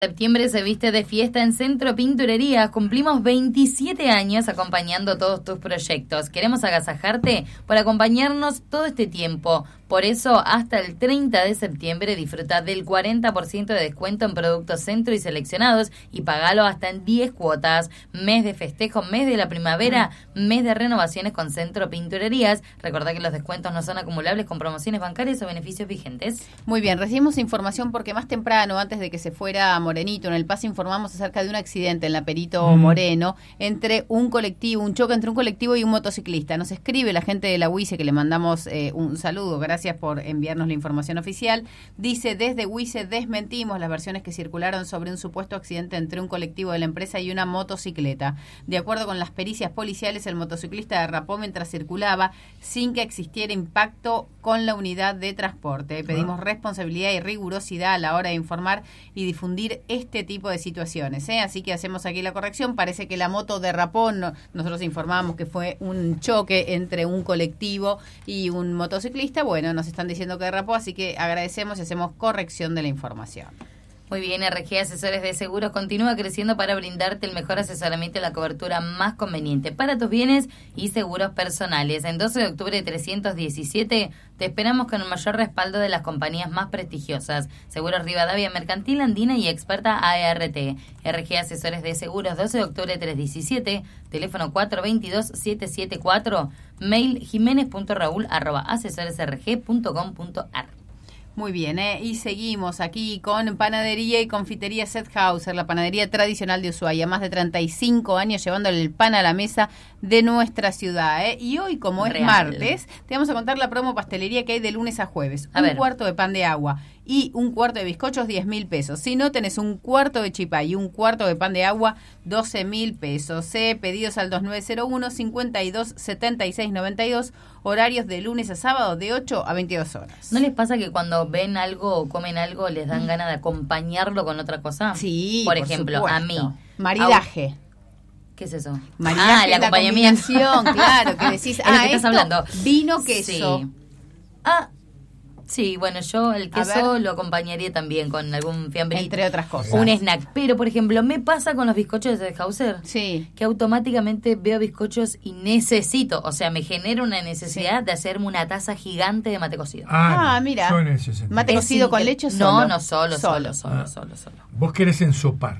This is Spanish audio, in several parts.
Septiembre se viste de fiesta en Centro Pinturerías. Cumplimos 27 años acompañando todos tus proyectos. Queremos agasajarte por acompañarnos todo este tiempo. Por eso, hasta el 30 de septiembre disfruta del 40% de descuento en productos Centro y seleccionados y pagalo hasta en 10 cuotas. Mes de festejo, mes de la primavera, mes de renovaciones con Centro Pinturerías. Recordá que los descuentos no son acumulables con promociones bancarias o beneficios vigentes. Muy bien, recibimos información porque más temprano, antes de que se fuera Morenito, en El Paso informamos acerca de un accidente en la Perito Moreno entre un choque entre un colectivo y un motociclista. Nos escribe la gente de la UICE, que le mandamos un saludo, gracias por enviarnos la información oficial. Dice, desde UICE desmentimos las versiones que circularon sobre un supuesto accidente entre un colectivo de la empresa y una motocicleta. De acuerdo con las pericias policiales, el motociclista derrapó mientras circulaba sin que existiera impacto con la unidad de transporte. Pedimos responsabilidad y rigurosidad a la hora de informar y difundir este tipo de situaciones, Así que hacemos aquí la corrección. Parece que la moto derrapó. Nosotros informamos que fue un choque entre un colectivo y un motociclista. Bueno, nos están diciendo que derrapó, así que agradecemos y hacemos corrección de la información. Muy bien, RG Asesores de Seguros continúa creciendo para brindarte el mejor asesoramiento y la cobertura más conveniente para tus bienes y seguros personales. En 12 de octubre 317 te esperamos con el mayor respaldo de las compañías más prestigiosas. Seguros Rivadavia, Mercantil Andina y Experta ART. RG Asesores de Seguros, 12 de octubre 317, teléfono 422-774, mail jimenez.raul@asesoresrg.com.ar. Muy bien, y seguimos aquí con Panadería y Confitería Sethauser, la panadería tradicional de Ushuaia, más de 35 años llevándole el pan a la mesa de nuestra ciudad, Y hoy, como es martes, te vamos a contar la promo pastelería que hay de lunes a jueves. Un cuarto de pan de agua y un cuarto de bizcochos, 10.000 pesos. Si no, tenés un cuarto de chipá y un cuarto de pan de agua, 12.000 pesos. Pedidos al 2901-527692, horarios de lunes a sábado de 8 a 22 horas. ¿No les pasa que cuando ven algo o comen algo les dan ganas de acompañarlo con otra cosa? Sí, por ejemplo, supuesto. a mí. Maridaje. ¿Qué es eso? Maridaje, el acompañamiento. Claro, que decís, es lo que estás hablando. Vino, queso. Sí. Sí, bueno, yo el queso lo acompañaría también con algún fiambrito. Entre otras cosas. Un snack. Pero, por ejemplo, me pasa con los bizcochos de Sethauser. Sí. Que automáticamente veo bizcochos y necesito, o sea, me genera una necesidad de hacerme una taza gigante de mate cocido. Mira. Yo en ese sentido. ¿Mate cocido con leche solo? No, solo. Vos querés ensopar.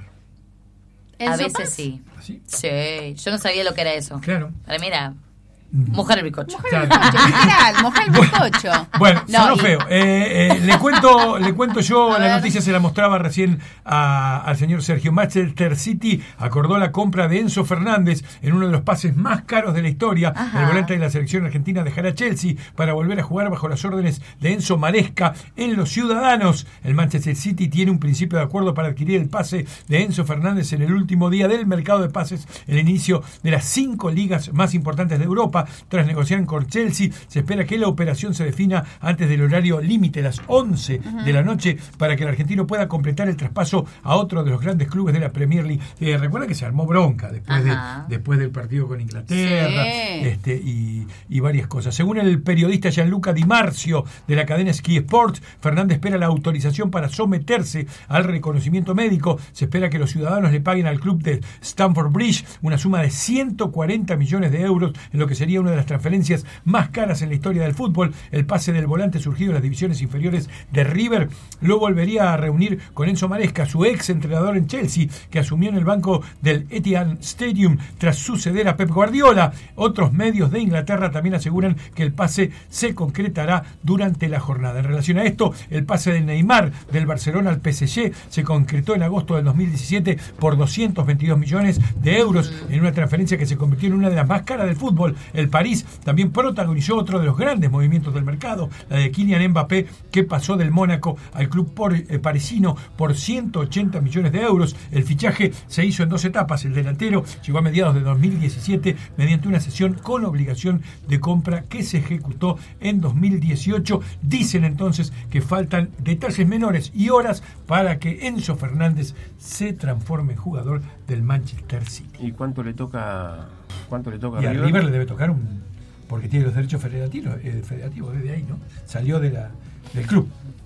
A veces sí. ¿Así? Sí, yo no sabía lo que era eso. Claro. Para mí era mojar el bizcocho. Mojar el bizcocho. Bueno, sonó feo. Le cuento yo, la noticia se la mostraba recién al señor Sergio. Manchester City acordó la compra de Enzo Fernández en uno de los pases más caros de la historia. El volante de la selección argentina dejará a Chelsea para volver a jugar bajo las órdenes de Enzo Maresca en Los Ciudadanos. El Manchester City tiene un principio de acuerdo para adquirir el pase de Enzo Fernández en el último día del mercado de pases, el inicio de las 5 ligas más importantes de Europa. Tras negociar con Chelsea, se espera que la operación se defina antes del horario límite, las 11 de la noche, para que el argentino pueda completar el traspaso a otro de los grandes clubes de la Premier League. Recuerda que se armó bronca después del partido con Inglaterra, y varias cosas. Según el periodista Gianluca Di Marzio de la cadena Sky Sports, Fernández espera la autorización para someterse al reconocimiento médico. Se espera que los ciudadanos le paguen al club de Stamford Bridge una suma de 140 millones de euros, en lo que sería una de las transferencias más caras en la historia del fútbol. El pase del volante surgido en las divisiones inferiores de River lo volvería a reunir con Enzo Maresca, su ex entrenador en Chelsea, que asumió en el banco del Etihad Stadium tras suceder a Pep Guardiola. Otros medios de Inglaterra también aseguran que el pase se concretará durante la jornada. En relación a esto, el pase de Neymar del Barcelona al PSG se concretó en agosto del 2017 por 222 millones de euros, en una transferencia que se convirtió en una de las más caras del fútbol. El París también protagonizó otro de los grandes movimientos del mercado, la de Kylian Mbappé, que pasó del Mónaco al club parisino por 180 millones de euros. El fichaje se hizo en 2 etapas. El delantero llegó a mediados de 2017 mediante una cesión con obligación de compra que se ejecutó en 2018. Dicen entonces que faltan detalles menores y horas para que Enzo Fernández se transforme en jugador del Manchester City. ¿Y cuánto le toca y a River le debe tocar porque tiene los derechos federativos desde ahí, ¿no? Salió del club.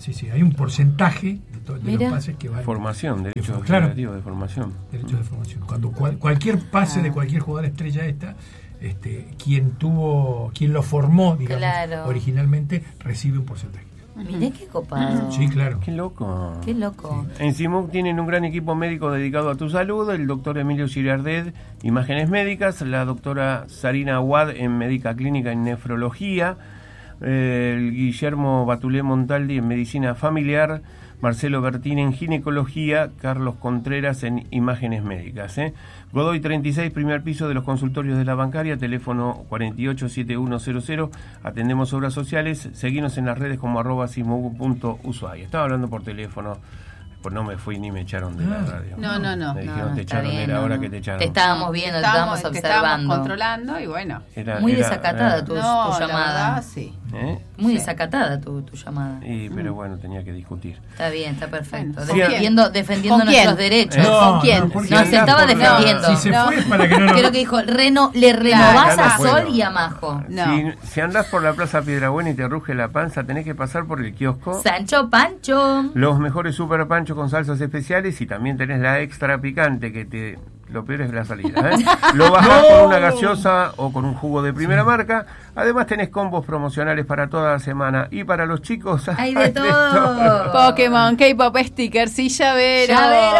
Sí, hay un porcentaje de los pases que van. Formación, derechos de formación. Derechos de formación. Cuando cualquier pase de cualquier jugador estrella quien lo formó, digamos, originalmente, recibe un porcentaje. Mirá qué copado. Sí, claro. Qué loco. Qué loco. Sí. En Simón tienen un gran equipo médico dedicado a tu salud, el doctor Emilio Girardet, Imágenes Médicas, la doctora Sarina Aguad en Médica Clínica en Nefrología, el Guillermo Batulé Montaldi en Medicina Familiar, Marcelo Bertín en Ginecología, Carlos Contreras en Imágenes Médicas. Godoy 36, primer piso de los consultorios de la bancaria, teléfono 487100. Atendemos obras sociales. Seguinos en las redes como @simu.usuay. Estaba hablando por teléfono. Pues no me fui ni me echaron de la radio. No. Me dijeron te echaron, era hora que te echaron. Te estábamos viendo, te estábamos observando. Te estábamos controlando y bueno. Muy desacatada tu llamada. Verdad, sí. Muy desacatada tu llamada. Pero bueno, tenía que discutir. Está bien, está perfecto. Bueno, defendiendo nuestros derechos. ¿Con quién? No, se estaba defendiendo. Si se fue es para que no Creo que dijo, le renovás a Sol y a Majo. Si andás por la Plaza Piedrabuena y te ruge la panza, tenés que pasar por el kiosco Sancho Pancho. Los mejores super panchos con salsas especiales, y también tenés la extra picante que lo peor es la salida, Lo bajás con una gaseosa o con un jugo de primera marca. Además tenés combos promocionales para toda la semana, y para los chicos hay de todo. Pokémon, K-pop stickers y llavero.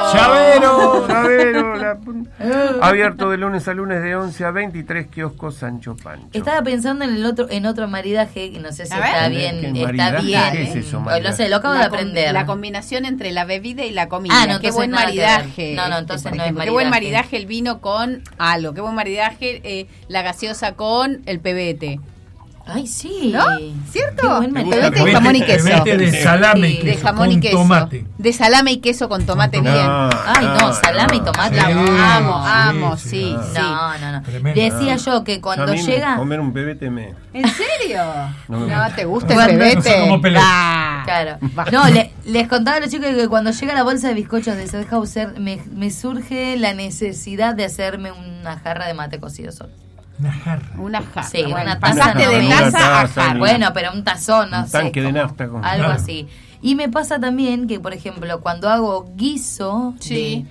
Abierto de lunes a lunes de 11 a 23, kiosco Sancho Pancho. Estaba pensando en otro maridaje, que no sé si está bien. ¿Qué es eso, no sé, lo acabo de aprender. La combinación entre la bebida y la comida. Qué buen maridaje. No, entonces no es maridaje. Qué buen maridaje el vino con algo. Qué buen maridaje la gaseosa con el pebete. Ay, sí. ¿No? ¿Cierto? Pebete de jamón y queso. Pebete de salame y queso. De jamón y queso. Tomate. De salame y queso con tomate bien. Ay, no, salame y tomate. Amo, sí. No. Tremendo. Decía yo que cuando llega... Comer un pebete ¿En serio? No ¿te gusta el pebete? Claro. No, les contaba a los chicos que cuando llega la bolsa de bizcochos de Sedhauser me surge la necesidad de hacerme una jarra de mate cocido solo. Una jarra. Sí, una taza. Pasaste de taza a jarra. Bueno, pero un tazón, no sé. Un tanque de nafta. Algo así. Y me pasa también que, por ejemplo, cuando hago guiso, sí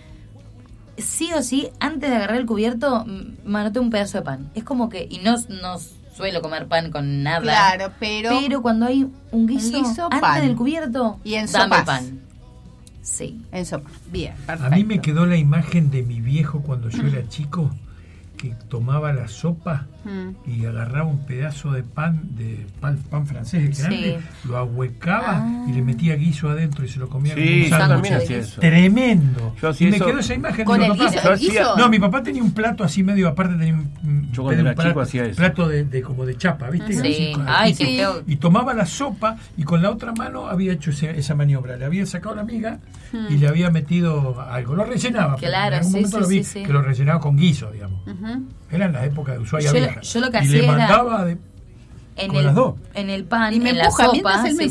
o sí, antes de agarrar el cubierto, manoteo un pedazo de pan. Es como que, y no suelo comer pan con nada. Claro, pero cuando hay un guiso antes pan. Del cubierto, y en dame sopas. pan. Sí. En sopa. Bien, perfecto. A mí me quedó la imagen de mi viejo cuando yo era chico, que tomaba la sopa y agarraba un pedazo de pan francés grande, lo ahuecaba y le metía guiso adentro y se lo comía como un sándwich. También hacía eso. Tremendo. Y me quedó esa imagen con de el mi papá. guiso. No, mi papá tenía un plato así medio aparte, tenía yo cuando era chico hacía eso. Plato de como de chapa, ¿viste? Sí. Así, Qué feo. y tomaba la sopa y con la otra mano había hecho esa maniobra. Le había sacado la miga y le había metido algo. Lo rellenaba. Claro, en algún momento lo vi que lo rellenaba con guiso, digamos. Era en la época de Ushuaia Vieja. Yo lo que y hacía le mandaba con las dos. En el pan, y me en la empuja, sopa. Sí.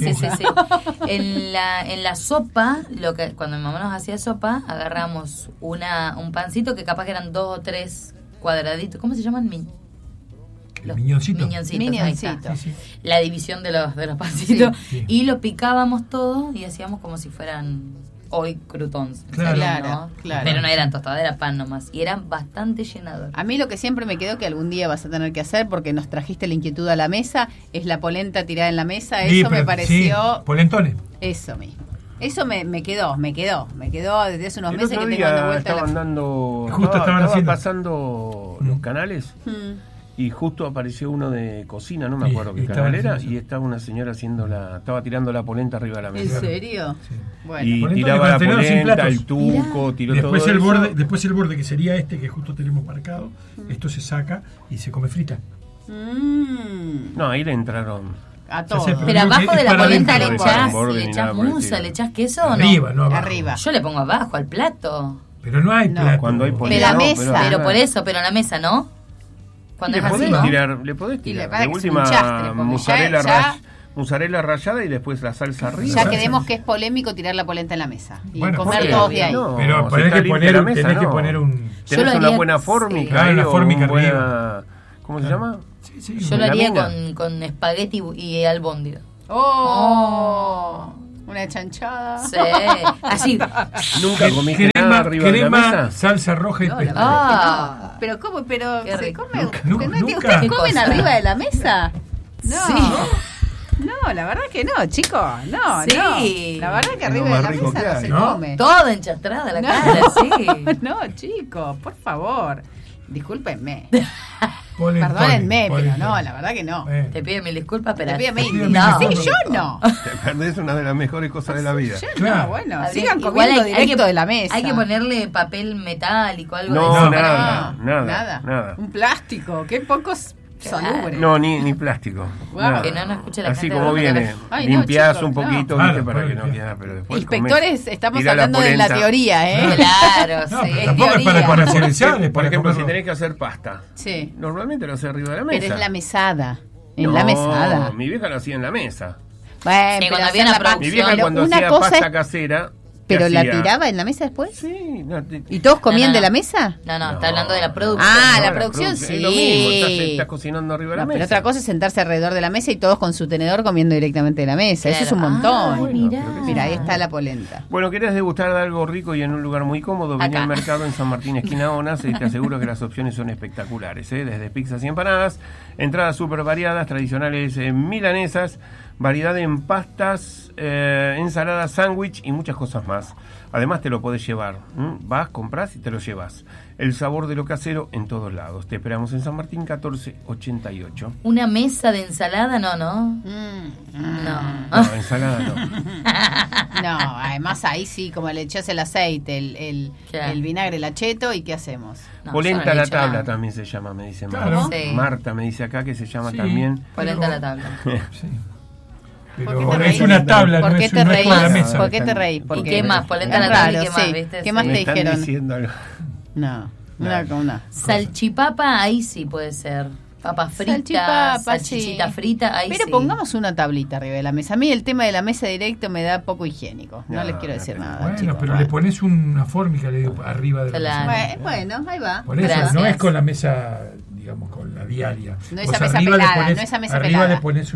En la sopa, cuando mi mamá nos hacía sopa, agarramos un pancito que capaz que eran 2 o 3 cuadraditos. ¿Cómo se llaman? Miñoncitos. Miñoncitos. Sí. La división de los pancitos. Sí. Y lo picábamos todo y hacíamos como si fueran hoy croutons. Claro. Pero no eran tostadas, era pan nomás. Y eran bastante llenadores. A mí lo que siempre me quedó, que algún día vas a tener que hacer, porque nos trajiste la inquietud a la mesa, es la polenta tirada en la mesa. Eso me pareció... Sí, polentones. Eso mismo. Eso me quedó desde hace unos meses que tengo dando vuelta. Estaba pasando los canales y justo apareció uno de cocina, no me acuerdo qué canal era, y estaba una señora estaba tirando la polenta arriba de la mesa. ¿En serio? Sí. Bueno. Y tiraba la polenta, el tuco, tiró después todo eso. Después el borde, que sería este que justo tenemos marcado, esto se saca y se come frita. No, ahí le entraron a todo. Pero abajo de la polenta le echás musa, le echás queso o no. Arriba, no abajo. Arriba. Yo le pongo abajo al plato. Pero no hay plato. Cuando hay polenta. Pero la mesa. Pero por eso, pero en la mesa, ¿no? Cuando es así, ¿no? Le podés tirar. De última mozzarella rayada y después la salsa arriba. Ya queremos que es polémico tirar la polenta en la mesa y comer ¿por todos de ahí. No, pero tenés que poner un... Tenés una buena fórmica. Una fórmica arriba. ¿Cómo se llama? Yo lo haría con espagueti y albóndiga. Una chanchada. Sí, así. ¿Nunca comiste nada arriba de la mesa? Salsa roja y No, la pesto. verdad que Ah. no. Pero ¿cómo? Pero Qué se rico. come. Nunca. ¿Ustedes ¿Qué comen cosa? arriba de la mesa? No. Sí. No, la verdad que no, chicos. No, Sí. no. La verdad que Es lo arriba de más la rico mesa que no hay, se ¿no? come. Toda enchastrada la No. cara, sí. No, chicos, por favor. Discúlpenme. Polen, Perdónenme, polen, pero polen. no, la verdad que no. Te pido mil disculpas, pero... Te pido pido mil- mil No, sí, disculpas. yo no. Te perdés una de las mejores cosas de la vida. Yo Claro. no, bueno, A ver, sigan igual comiendo hay directo que- de la mesa. Hay que ponerle papel metálico, algo No, de eso. nada. Un plástico, qué pocos salubres. No, ni plástico. Guau. Nada. Que no nos escuche la Así gente como de viene. Roca. Ay, no, Limpiás chicos, un poquito, no. ¿viste? Para Claro, que no claro. quede, pero después Inspectores, comés. estamos Tirá la hablando de la polenta. teoría, ¿eh? Claro, No, sí, pero es tampoco es para teoría. comercializar, es Por para ejemplo, si comerlo. tenés que hacer pasta, Sí. normalmente lo haces arriba de la mesa. Pero es la mesada. En No, la mesada. Mi vieja lo hacía en la mesa. Bueno, Sí, pero cuando hacer había una la pasta- Mi vieja pero cuando una hacía cosa pasta es- casera. ¿Pero la hacía? tiraba en la mesa después? Sí. ¿Y todos comían No, no, de la no. mesa? No, No. está hablando de la producción. Ah, No, la producción sí. Es lo mismo, estás cocinando arriba de la No, mesa. pero otra cosa es sentarse alrededor de la mesa y todos con su tenedor comiendo directamente de la mesa. Eso Claro. es un montón. Ay, Bueno, mirá. pero qué sé Mira, ahí está la polenta. Bueno, ¿querés degustar de algo rico y en un lugar muy cómodo? Vení Acá. al mercado en San Martín, esquina Onas. Te aseguro que las opciones son espectaculares. Desde pizzas y empanadas, entradas súper variadas, tradicionales milanesas, variedad en pastas, ensaladas, sándwich y muchas cosas más. Además te lo podés llevar. Vas, compras y te lo llevas. El sabor de lo casero en todos lados. Te esperamos en San Martín 1488. Una mesa de ensalada, no. No. No, ensalada no. No, además ahí sí, como le echás el aceite, el Claro. vinagre, el acheto, ¿y qué hacemos? No, Polenta yo no a le la echo tabla nada. también se llama, me dice Claro. Marta. Sí. Marta me dice acá que se llama Sí. también. Polenta a la tabla. Sí. ¿Por Pero qué te es reís? una tabla, ¿Por no qué es, te no es reís? con la mesa. ¿Por qué te reís? ¿Y Porque qué más? Polenta a la es tabla y raro, qué más, sí. ¿viste? ¿Qué más Me te están dijeron? diciendo algo. No, Nada. una. Salchipapa, ahí sí puede ser. Papa frita, Salchipapa, salchichita sí. frita, ahí Pero sí. pongamos una tablita arriba de la mesa. A mí el tema de la mesa directo me da poco higiénico. No No, les quiero decir no, nada, Bueno, chicos. pero le pones una fórmica, le digo, arriba de la Claro. mesa. Bueno, ahí va. Por eso, Gracias. no es con la mesa, digamos, con la diaria. No esa Vos mesa arriba le pelada, pones- no esa mesa arriba pelada. le pones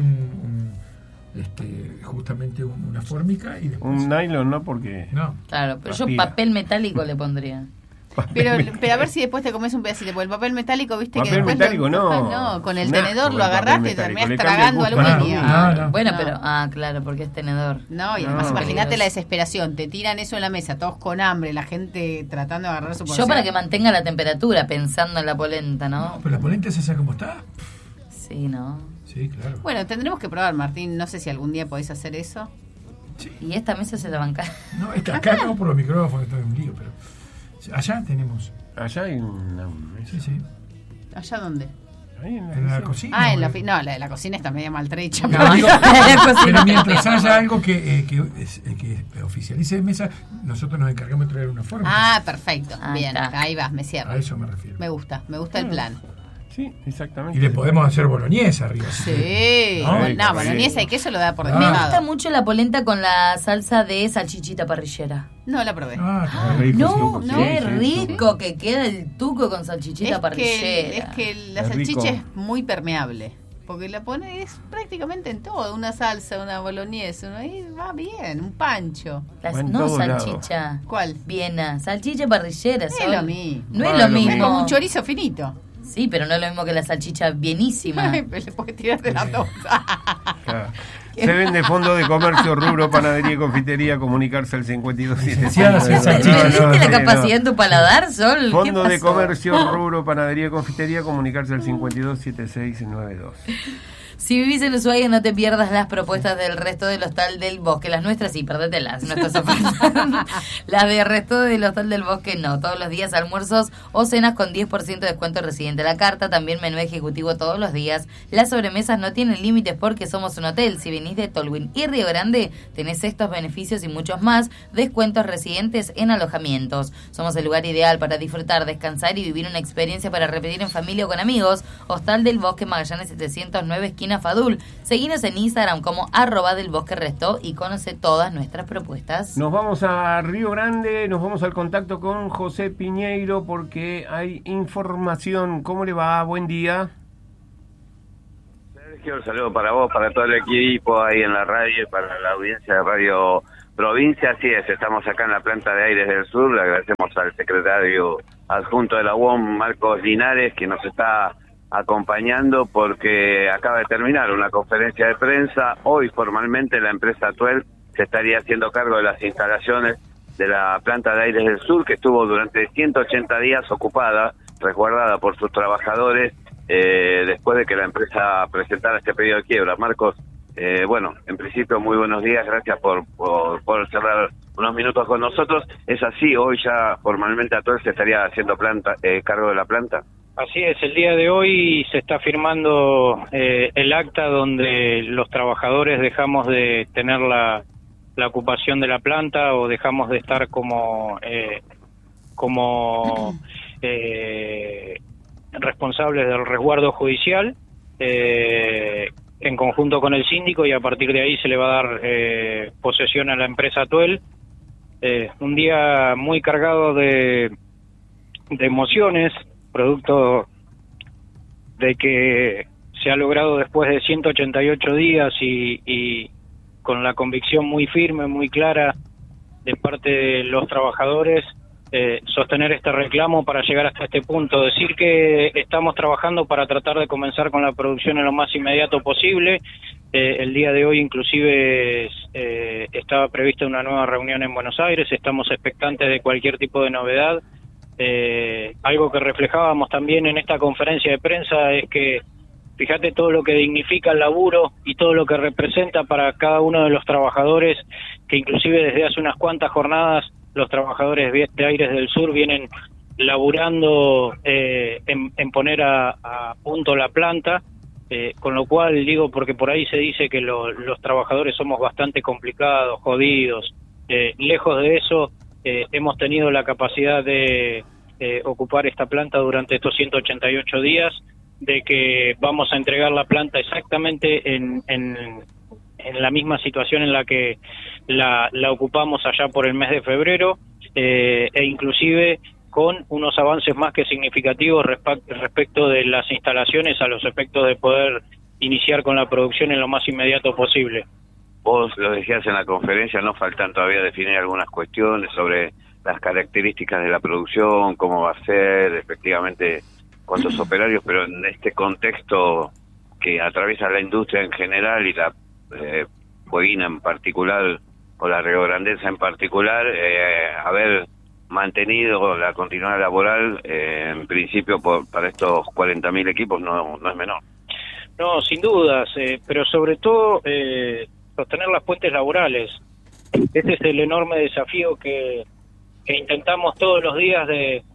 justamente una fórmica y después... Un nylon, ¿no? Porque... No. Claro, pero yo Papila. papel metálico le pondría. Pero a ver si después te comes un pedacito, porque el papel metálico, viste que Papel después metálico, lo empujas, no. no, con el Nah, tenedor con lo el papel agarraste y metálico, terminás le cambia el tragando gusto. aluminio. No. Bueno, No. pero... claro, porque es tenedor. No, y además No. imagínate la desesperación, te tiran eso en la mesa, todos con hambre, la gente tratando de agarrar su porción. Yo para que mantenga la temperatura, pensando en la polenta, No, ¿no? pero la polenta es esa como está. Sí, ¿no? Sí, claro. Bueno, tendremos que probar, Martín, no sé si algún día podés hacer eso. Sí. Y esta mesa se la banca. No, acá no por los micrófonos, esto es un lío, pero allá tenemos. Allá hay una... Sí, sí. ¿Allá dónde? Ahí en la En la cocina. cocina. Ah, en la, bueno. no, la de la cocina está media maltrecha. No, pero- digo, La cocina pero mientras también. haya algo que oficialice de mesa, nosotros nos encargamos de traer una forma. Ah, perfecto, Ah, bien, está. ahí vas, me cierro. A eso me refiero. Me gusta el plan. Sí, exactamente. Y le podemos hacer boloñesa arriba. si Sí, querés. ¿No? no, boloñesa y queso lo da por Ah. Me gusta descontado. mucho la polenta con la salsa de salchichita parrillera. No la probé. Ah, está Ah, bien. rico, No, sí, qué sí, rico que queda el tuco con salchichita parrillera. es que la Es rico. salchicha es muy permeable. Porque la pones prácticamente en todo. Una salsa, una boloñesa, y va bien, un pancho. Las- Va en no todos salchicha. ¿Cuál? Viena, salchicha parrillera. No Sol. es lo mismo. No Ah, es lo lo mismo. Es como un chorizo finito. Sí, pero no es lo mismo que la salchicha bienísima. Le puedes tirar de las dos. Claro. Se vende Fondo de Comercio, Rubro, Panadería y Confitería, comunicarse al 5277. Licenciada, sí, salchicha. ¿Perdiste la capacidad en tu paladar, Sol? ¿Qué Fondo de pasó? Comercio, Rubro, Panadería y Confitería, comunicarse al 527692. Si vivís en Ushuaia, no te pierdas las propuestas del resto del Hostal del Bosque. Las nuestras sí, perdételas, nuestras ofertas. Las del resto del Hostal del Bosque no. Todos los días almuerzos o cenas con 10% de descuento residente a la carta. También menú ejecutivo todos los días. Las sobremesas no tienen límites porque somos un hotel. Si venís de Tolwyn y Río Grande, tenés estos beneficios y muchos más. Descuentos residentes en alojamientos. Somos el lugar ideal para disfrutar, descansar y vivir una experiencia para repetir en familia o con amigos. Hostal del Bosque, Magallanes 709, esquina Fadul. Seguinos en Instagram como @delbosquerestó y conoce todas nuestras propuestas. Nos vamos a Río Grande, nos vamos al contacto con José Piñeiro porque hay información. ¿Cómo le va? Buen día. Sergio, un saludo para vos, para todo el equipo ahí en la radio y para la audiencia de Radio Provincia. Así es, estamos acá en la planta de Aires del Sur. Le agradecemos al secretario adjunto de la UOM, Marcos Linares, que nos está acompañando porque acaba de terminar una conferencia de prensa. Hoy formalmente la empresa Atuel se estaría haciendo cargo de las instalaciones de la planta de Aires del Sur, que estuvo durante 180 días ocupada, resguardada por sus trabajadores, después de que la empresa presentara este pedido de quiebra. Marcos, bueno, en principio muy buenos días, gracias por cerrar unos minutos con nosotros. ¿Es así? ¿Hoy ya formalmente Atuel se estaría haciendo cargo de la planta? Así es, el día de hoy se está firmando el acta donde los trabajadores dejamos de tener la ocupación de la planta o dejamos de estar como responsables del resguardo judicial en conjunto con el síndico, y a partir de ahí se le va a dar posesión a la empresa Atuel. Un día muy cargado de emociones, producto de que se ha logrado después de 188 días y con la convicción muy firme, muy clara de parte de los trabajadores, sostener este reclamo para llegar hasta este punto. Decir que estamos trabajando para tratar de comenzar con la producción en lo más inmediato posible. El día de hoy inclusive estaba prevista una nueva reunión en Buenos Aires. Estamos expectantes de cualquier tipo de novedad. Algo que reflejábamos también en esta conferencia de prensa es que fíjate todo lo que dignifica el laburo y todo lo que representa para cada uno de los trabajadores, que inclusive desde hace unas cuantas jornadas los trabajadores de Aires del Sur vienen laburando en poner a punto la planta, con lo cual digo, porque por ahí se dice que los trabajadores somos bastante complicados, jodidos. Lejos de eso, hemos tenido la capacidad de ocupar esta planta durante estos 188 días, de que vamos a entregar la planta exactamente en la misma situación en la que la ocupamos allá por el mes de febrero, e inclusive con unos avances más que significativos respecto de las instalaciones, a los efectos de poder iniciar con la producción en lo más inmediato posible. Vos lo decías en la conferencia, no faltan todavía definir algunas cuestiones sobre las características de la producción, cómo va a ser, efectivamente cuántos operarios, pero en este contexto que atraviesa la industria en general y la Fueguina en particular, o la Riograndense en particular, haber mantenido la continuidad laboral en principio para estos 40.000 equipos no es menor. No, sin dudas, pero sobre todo sostener las puentes laborales. Este es el enorme desafío que intentamos todos los días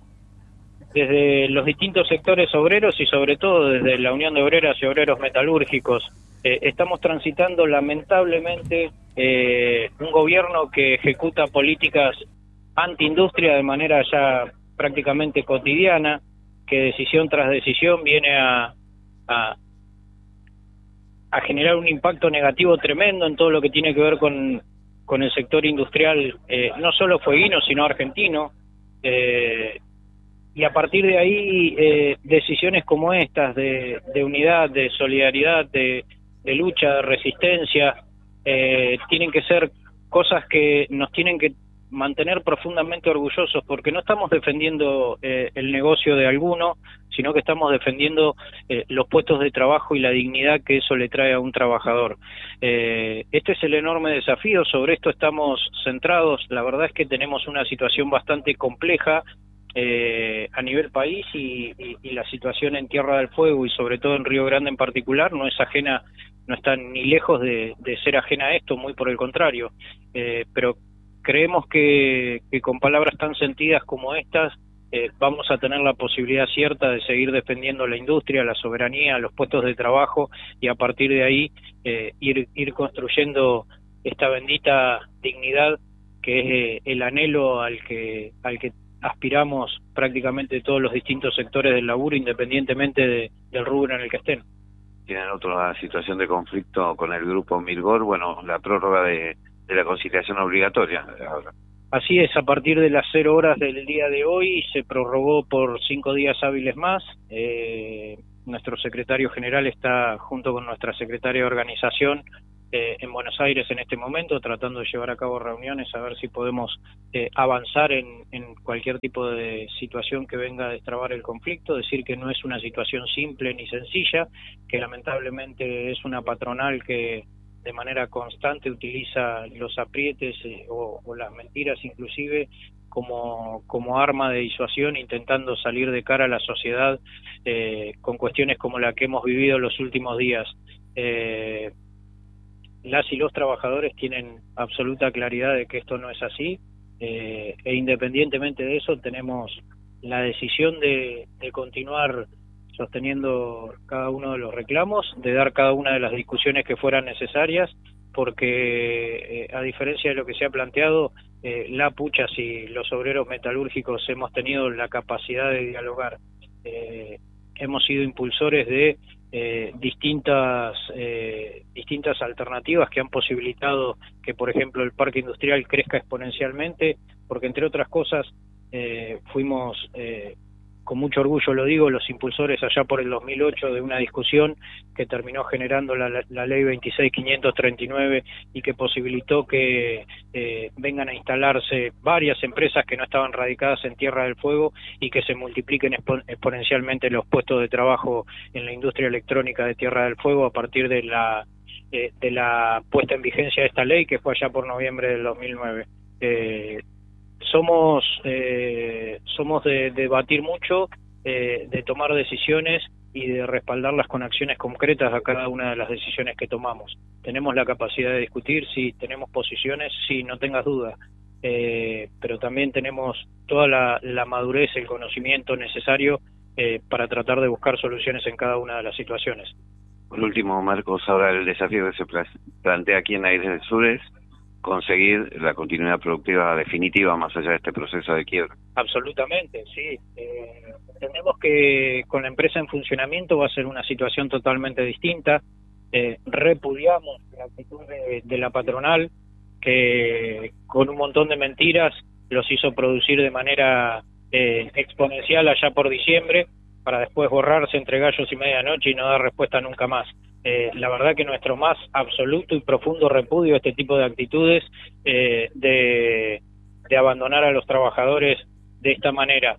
desde los distintos sectores obreros y sobre todo desde la Unión de Obreras y Obreros Metalúrgicos. Estamos transitando lamentablemente un gobierno que ejecuta políticas antiindustria de manera ya prácticamente cotidiana, que decisión tras decisión viene a generar un impacto negativo tremendo en todo lo que tiene que ver con el sector industrial, no solo fueguino, sino argentino. Y a partir de ahí, decisiones como estas, de unidad, de solidaridad, de lucha, de resistencia, tienen que ser cosas que nos tienen que mantener profundamente orgullosos, porque no estamos defendiendo el negocio de alguno, sino que estamos defendiendo los puestos de trabajo y la dignidad que eso le trae a un trabajador. Este es el enorme desafío, sobre esto estamos centrados. La verdad es que tenemos una situación bastante compleja a nivel país y la situación en Tierra del Fuego y sobre todo en Río Grande en particular no está ni lejos de ser ajena a esto, muy por el contrario, pero creemos que con palabras tan sentidas como estas vamos a tener la posibilidad cierta de seguir defendiendo la industria, la soberanía, los puestos de trabajo, y a partir de ahí ir construyendo esta bendita dignidad que es el anhelo al que aspiramos prácticamente todos los distintos sectores del laburo, independientemente del rubro en el que estén. Tienen otra situación de conflicto con el grupo Mirgor, bueno, la prórroga de la conciliación obligatoria. Así es, a partir de las 0 horas del día de hoy se prorrogó por 5 días hábiles más. nuestro secretario general está junto con nuestra secretaria de organización en Buenos Aires en este momento, tratando de llevar a cabo reuniones a ver si podemos avanzar en cualquier tipo de situación que venga a destrabar el conflicto, decir que no es una situación simple ni sencilla, que lamentablemente es una patronal que de manera constante utiliza los aprietes o las mentiras inclusive como arma de disuasión, intentando salir de cara a la sociedad con cuestiones como la que hemos vivido los últimos días. Las y los trabajadores tienen absoluta claridad de que esto no es así, e independientemente de eso tenemos la decisión de continuar sosteniendo cada uno de los reclamos, de dar cada una de las discusiones que fueran necesarias, porque a diferencia de lo que se ha planteado, la Puchas y los obreros metalúrgicos hemos tenido la capacidad de dialogar. Hemos sido impulsores de distintas alternativas que han posibilitado que, por ejemplo, el parque industrial crezca exponencialmente, porque entre otras cosas fuimos, con mucho orgullo lo digo, los impulsores allá por el 2008 de una discusión que terminó generando la ley 26.539 y que posibilitó que vengan a instalarse varias empresas que no estaban radicadas en Tierra del Fuego y que se multipliquen exponencialmente los puestos de trabajo en la industria electrónica de Tierra del Fuego a partir de la puesta en vigencia de esta ley, que fue allá por noviembre del 2009. Somos de debatir mucho, de tomar decisiones y de respaldarlas con acciones concretas a cada una de las decisiones que tomamos. Tenemos la capacidad de discutir, sí, tenemos posiciones, sí, no tengas duda, pero también tenemos toda la madurez, el conocimiento necesario para tratar de buscar soluciones en cada una de las situaciones. Por último, Marcos, ahora el desafío que se plantea aquí en Aires del Sur es conseguir la continuidad productiva definitiva más allá de este proceso de quiebra. Absolutamente, sí. Entendemos que con la empresa en funcionamiento va a ser una situación totalmente distinta. Repudiamos la actitud de la patronal, que con un montón de mentiras los hizo producir de manera exponencial allá por diciembre, para después borrarse entre gallos y medianoche y no dar respuesta nunca más. La verdad que nuestro más absoluto y profundo repudio a este tipo de actitudes, de abandonar a los trabajadores de esta manera.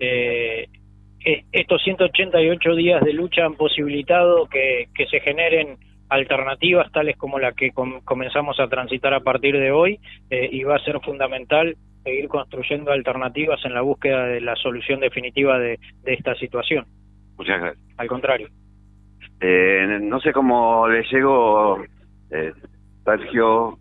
Estos 188 días de lucha han posibilitado que se generen alternativas tales como la que comenzamos a transitar a partir de hoy, y va a ser fundamental seguir construyendo alternativas en la búsqueda de la solución definitiva de esta situación. Muchas gracias. Al contrario. No sé cómo le llegó, Sergio,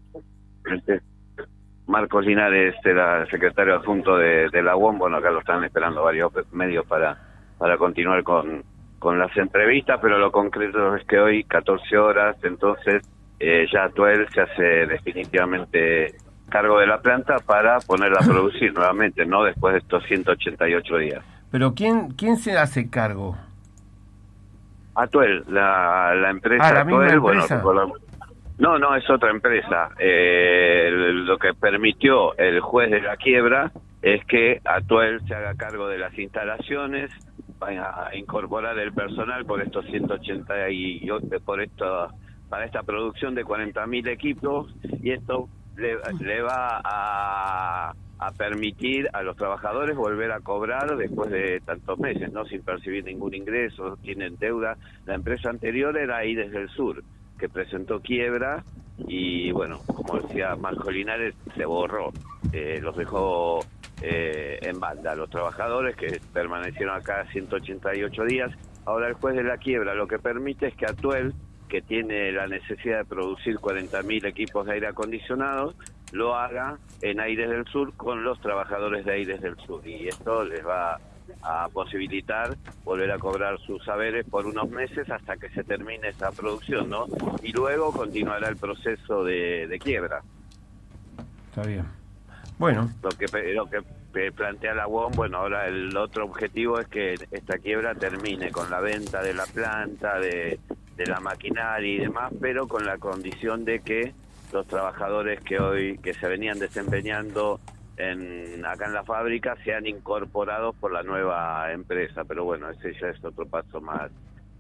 Marcos Linares, el secretario adjunto de la UOM. Bueno, acá lo están esperando varios medios para continuar con las entrevistas, pero lo concreto es que hoy, 14 horas, entonces ya Atuel se hace definitivamente cargo de la planta para ponerla a producir nuevamente, ¿no? Después de estos 188 días. Pero ¿quién se hace cargo? Atuel, la empresa la Atuel, misma empresa. Bueno, no, es otra empresa. Lo que permitió el juez de la quiebra es que Atuel se haga cargo de las instalaciones, vaya a incorporar el personal por estos 188, para esta producción de 40.000 equipos, y esto le va a permitir a los trabajadores volver a cobrar después de tantos meses, no sin percibir ningún ingreso, tienen deuda. La empresa anterior era Aires del Sur, que presentó quiebra y, bueno, como decía Marcos Linares, se borró, los dejó en banda. Los trabajadores que permanecieron acá 188 días, ahora el juez de la quiebra lo que permite es que Atuel, que tiene la necesidad de producir 40.000 equipos de aire acondicionado, lo haga en Aires del Sur con los trabajadores de Aires del Sur, y esto les va a posibilitar volver a cobrar sus saberes por unos meses hasta que se termine esa producción, ¿no? Y luego continuará el proceso de quiebra. Está bien. Bueno, Lo que plantea la UOM, bueno, ahora el otro objetivo es que esta quiebra termine con la venta de la planta, de la maquinaria y demás, pero con la condición de que los trabajadores que se venían desempeñando acá en la fábrica sean incorporados por la nueva empresa. Pero bueno, ese ya es otro paso más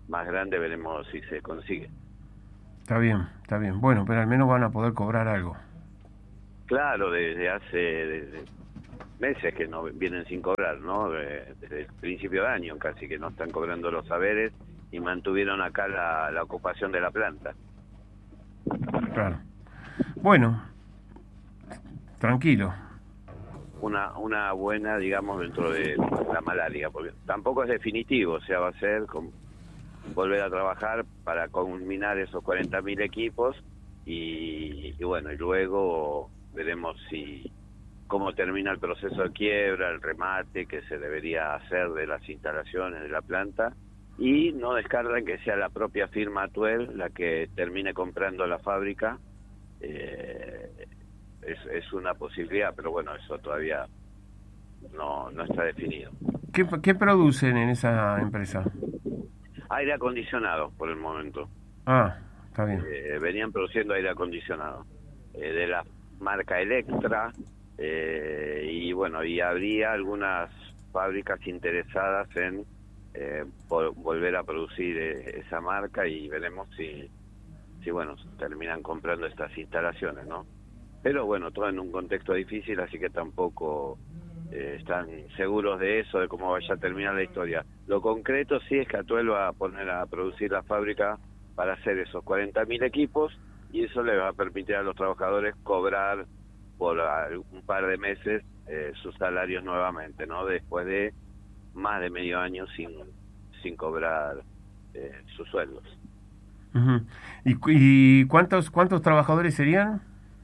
más grande veremos si se consigue. Está bien. Bueno, pero al menos van a poder cobrar algo. Claro, desde hace meses que no vienen sin cobrar, ¿no? Desde el principio de año casi que no están cobrando los saberes y mantuvieron acá la ocupación de la planta. Claro. Bueno, tranquilo. Una buena, digamos, dentro de la malaria, porque tampoco es definitivo, o sea, va a ser volver a trabajar para culminar esos 40.000 equipos y bueno, y luego veremos cómo termina el proceso de quiebra, el remate que se debería hacer de las instalaciones de la planta, y no descartan que sea la propia firma Atuel la que termine comprando la fábrica. Es una posibilidad, pero bueno, eso todavía no está definido. ¿Qué producen en esa empresa? Aire acondicionado por el momento. Ah, está bien. Venían produciendo aire acondicionado de la marca Electra, y bueno, y habría algunas fábricas interesadas en volver a producir esa marca, y veremos si bueno, terminan comprando estas instalaciones, ¿no? Pero bueno, todo en un contexto difícil, así que tampoco están seguros de eso, de cómo vaya a terminar la historia. Lo concreto sí es que Atuel va a poner a producir la fábrica para hacer esos 40.000 equipos, y eso le va a permitir a los trabajadores cobrar por un par de meses sus salarios nuevamente, ¿no? Después de más de medio año sin cobrar sus sueldos. Uh-huh. ¿Y cuántos trabajadores serían?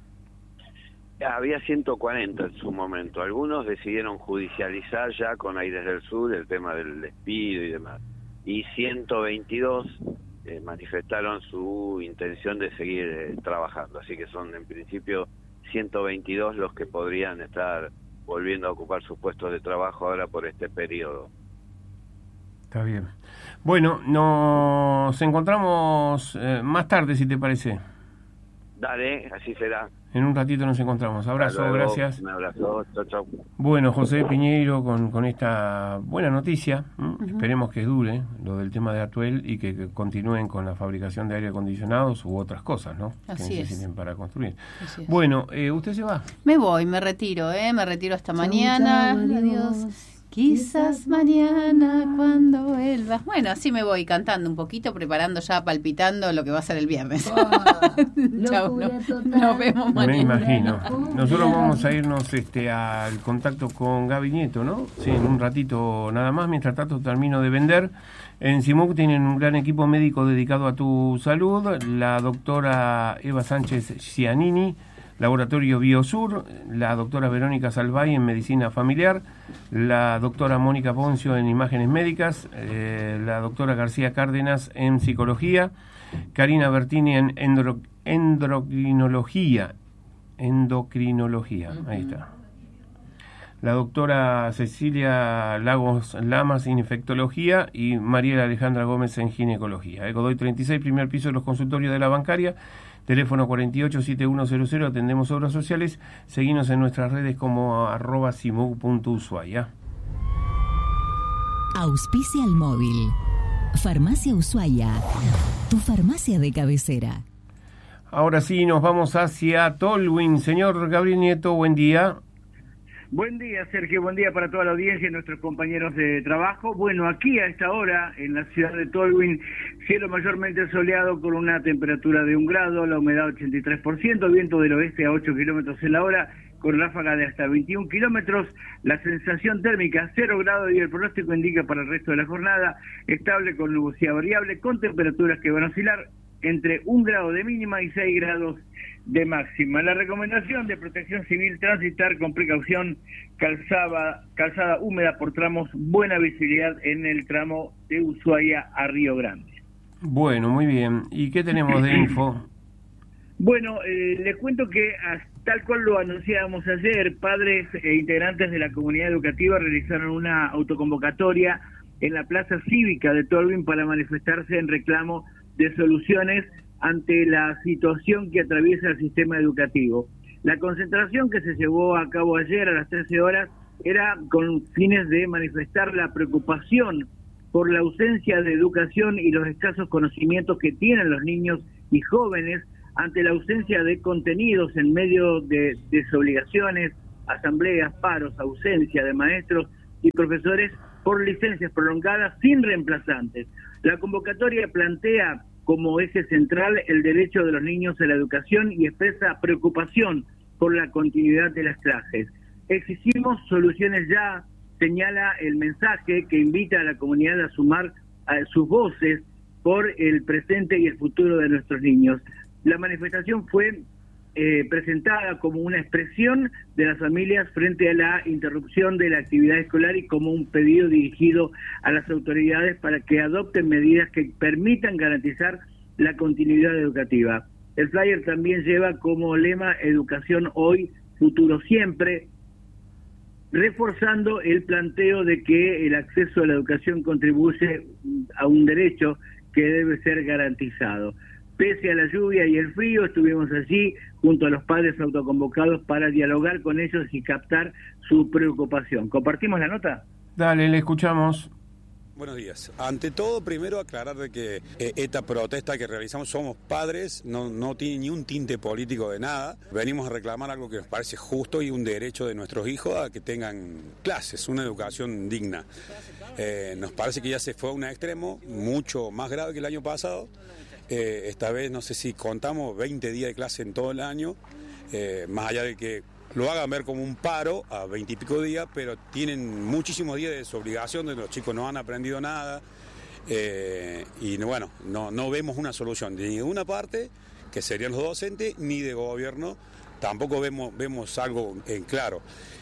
Había 140 en su momento. Algunos decidieron judicializar ya con Aires del Sur el tema del despido y demás. Y 122 manifestaron su intención de seguir trabajando. Así que son en principio 122 los que podrían estar volviendo a ocupar sus puestos de trabajo ahora por este periodo. Está bien. Bueno, nos encontramos más tarde, si te parece. Dale, así será. En un ratito nos encontramos. Abrazo, luego, gracias. Un abrazo, chau. Bueno, José Piñeiro con esta buena noticia. Esperemos que dure lo del tema de Atuel y que continúen con la fabricación de aire acondicionados u otras cosas, ¿no? Así que necesiten es. para construir. Así es. Bueno, ¿usted se va? Me voy, me retiro hasta mañana. Adiós. Quizás mañana cuando vuelvas. Bueno, así me voy cantando un poquito, preparando ya, palpitando lo que va a ser el viernes. Chau, nos vemos mañana. Me imagino. Nosotros vamos a irnos al contacto con Gaby Nieto, ¿no? Sí, en un ratito nada más. Mientras tanto termino de vender. En CIMUC tienen un gran equipo médico dedicado a tu salud. La doctora Eva Sánchez Cianini, Laboratorio Biosur, la doctora Verónica Salvay en Medicina Familiar, la doctora Mónica Poncio en Imágenes Médicas, la doctora García Cárdenas en Psicología, Karina Bertini en Endocrinología, ahí está. La doctora Cecilia Lagos Lamas en Infectología y Mariela Alejandra Gómez en Ginecología. Godoy 36, primer piso de los consultorios de la bancaria. Teléfono 487100, atendemos obras sociales. Seguinos en nuestras redes como @simug.ushuaia. Auspicia al móvil. Farmacia Ushuaia, tu farmacia de cabecera. Ahora sí, nos vamos hacia Tolwyn. Señor Gabriel Nieto, buen día. Buen día, Sergio, buen día para toda la audiencia y nuestros compañeros de trabajo. Bueno, aquí a esta hora, en la ciudad de Tolwyn, cielo mayormente soleado con una temperatura de 1 grado, la humedad 83%, viento del oeste a 8 kilómetros en la hora, con ráfaga de hasta 21 kilómetros, la sensación térmica 0 grados y el pronóstico indica para el resto de la jornada estable con nubosidad variable, con temperaturas que van a oscilar entre 1 grado de mínima y 6 grados de máxima. La recomendación de Protección Civil: transitar con precaución, calzada húmeda por tramos, buena visibilidad en el tramo de Ushuaia a Río Grande. Bueno, muy bien. ¿Y qué tenemos de info? Bueno, les cuento que tal cual lo anunciábamos ayer, padres e integrantes de la comunidad educativa realizaron una autoconvocatoria en la Plaza Cívica de Tolwyn para manifestarse en reclamo de soluciones ante la situación que atraviesa el sistema educativo. La concentración que se llevó a cabo ayer a las 13 horas era con fines de manifestar la preocupación por la ausencia de educación y los escasos conocimientos que tienen los niños y jóvenes ante la ausencia de contenidos en medio de desobligaciones, asambleas, paros, ausencia de maestros y profesores por licencias prolongadas sin reemplazantes. La convocatoria plantea como eje central el derecho de los niños a la educación y expresa preocupación por la continuidad de las clases. Exigimos soluciones ya, señala el mensaje que invita a la comunidad a sumar a sus voces por el presente y el futuro de nuestros niños. La manifestación fue presentada como una expresión de las familias frente a la interrupción de la actividad escolar y como un pedido dirigido a las autoridades para que adopten medidas que permitan garantizar la continuidad educativa. El flyer también lleva como lema educación hoy, futuro siempre, reforzando el planteo de que el acceso a la educación contribuye a un derecho que debe ser garantizado. Pese a la lluvia y el frío, estuvimos allí junto a los padres autoconvocados para dialogar con ellos y captar su preocupación. ¿Compartimos la nota? Dale, le escuchamos. Buenos días. Ante todo, primero aclarar de que esta protesta que realizamos somos padres, no tiene ni un tinte político de nada. Venimos a reclamar algo que nos parece justo y un derecho de nuestros hijos a que tengan clases, una educación digna. Nos parece que ya se fue a un extremo mucho más grave que el año pasado. Esta vez no sé si contamos 20 días de clase en todo el año, más allá de que lo hagan ver como un paro a 20 y pico días, pero tienen muchísimos días de desobligación, donde los chicos no han aprendido nada, y bueno, no vemos una solución ni de una parte, que serían los docentes, ni de gobierno, tampoco vemos algo en claro.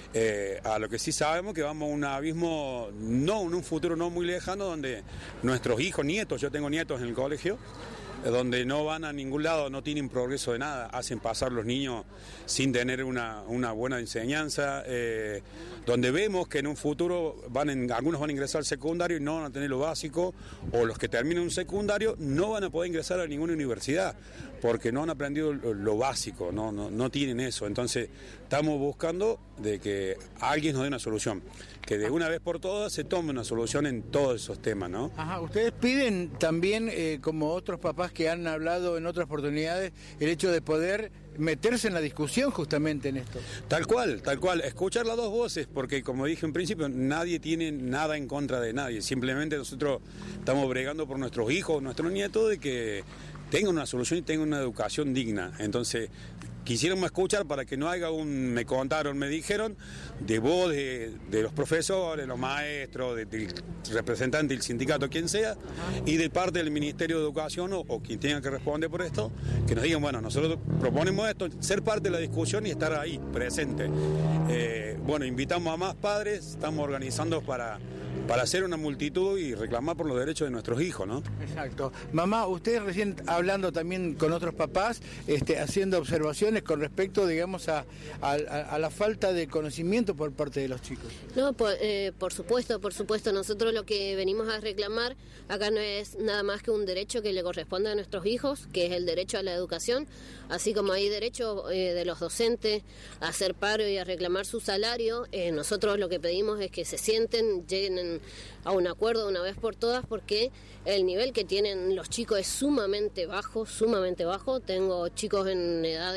A lo que sí sabemos que vamos a un abismo, no en un futuro no muy lejano, donde nuestros hijos, nietos, yo tengo nietos en el colegio, donde no van a ningún lado, no tienen progreso de nada, hacen pasar los niños sin tener una buena enseñanza, donde vemos que en un futuro algunos van a ingresar al secundario y no van a tener lo básico, o los que terminen un secundario no van a poder ingresar a ninguna universidad, porque no han aprendido lo básico, no tienen eso. Entonces estamos buscando de que alguien nos dé una solución, que de una vez por todas se tome una solución en todos esos temas, ¿no? Ajá, ustedes piden también, como otros papás que han hablado en otras oportunidades, el hecho de poder meterse en la discusión justamente en esto. Tal cual, escuchar las dos voces, porque como dije en principio, nadie tiene nada en contra de nadie, simplemente nosotros estamos bregando por nuestros hijos, nuestros nietos, de que tengan una solución y tengan una educación digna. Entonces quisiéramos escuchar para que no haya me contaron, me dijeron, de voz de los profesores, los maestros, del representante del sindicato, quien sea, y de parte del Ministerio de Educación o quien tenga que responder por esto, que nos digan, bueno, nosotros proponemos esto, ser parte de la discusión y estar ahí, presente. Bueno, invitamos a más padres, estamos organizando para hacer una multitud y reclamar por los derechos de nuestros hijos, ¿no? Exacto. Mamá, usted recién hablando también con otros papás, haciendo observaciones con respecto, digamos, a la falta de conocimiento por parte de los chicos. No, por supuesto, nosotros lo que venimos a reclamar acá no es nada más que un derecho que le corresponde a nuestros hijos, que es el derecho a la educación, así como hay derecho de los docentes a hacer paro y a reclamar su salario. Nosotros lo que pedimos es que se sienten, lleguen a un acuerdo de una vez por todas, porque el nivel que tienen los chicos es sumamente bajo. Tengo chicos en edad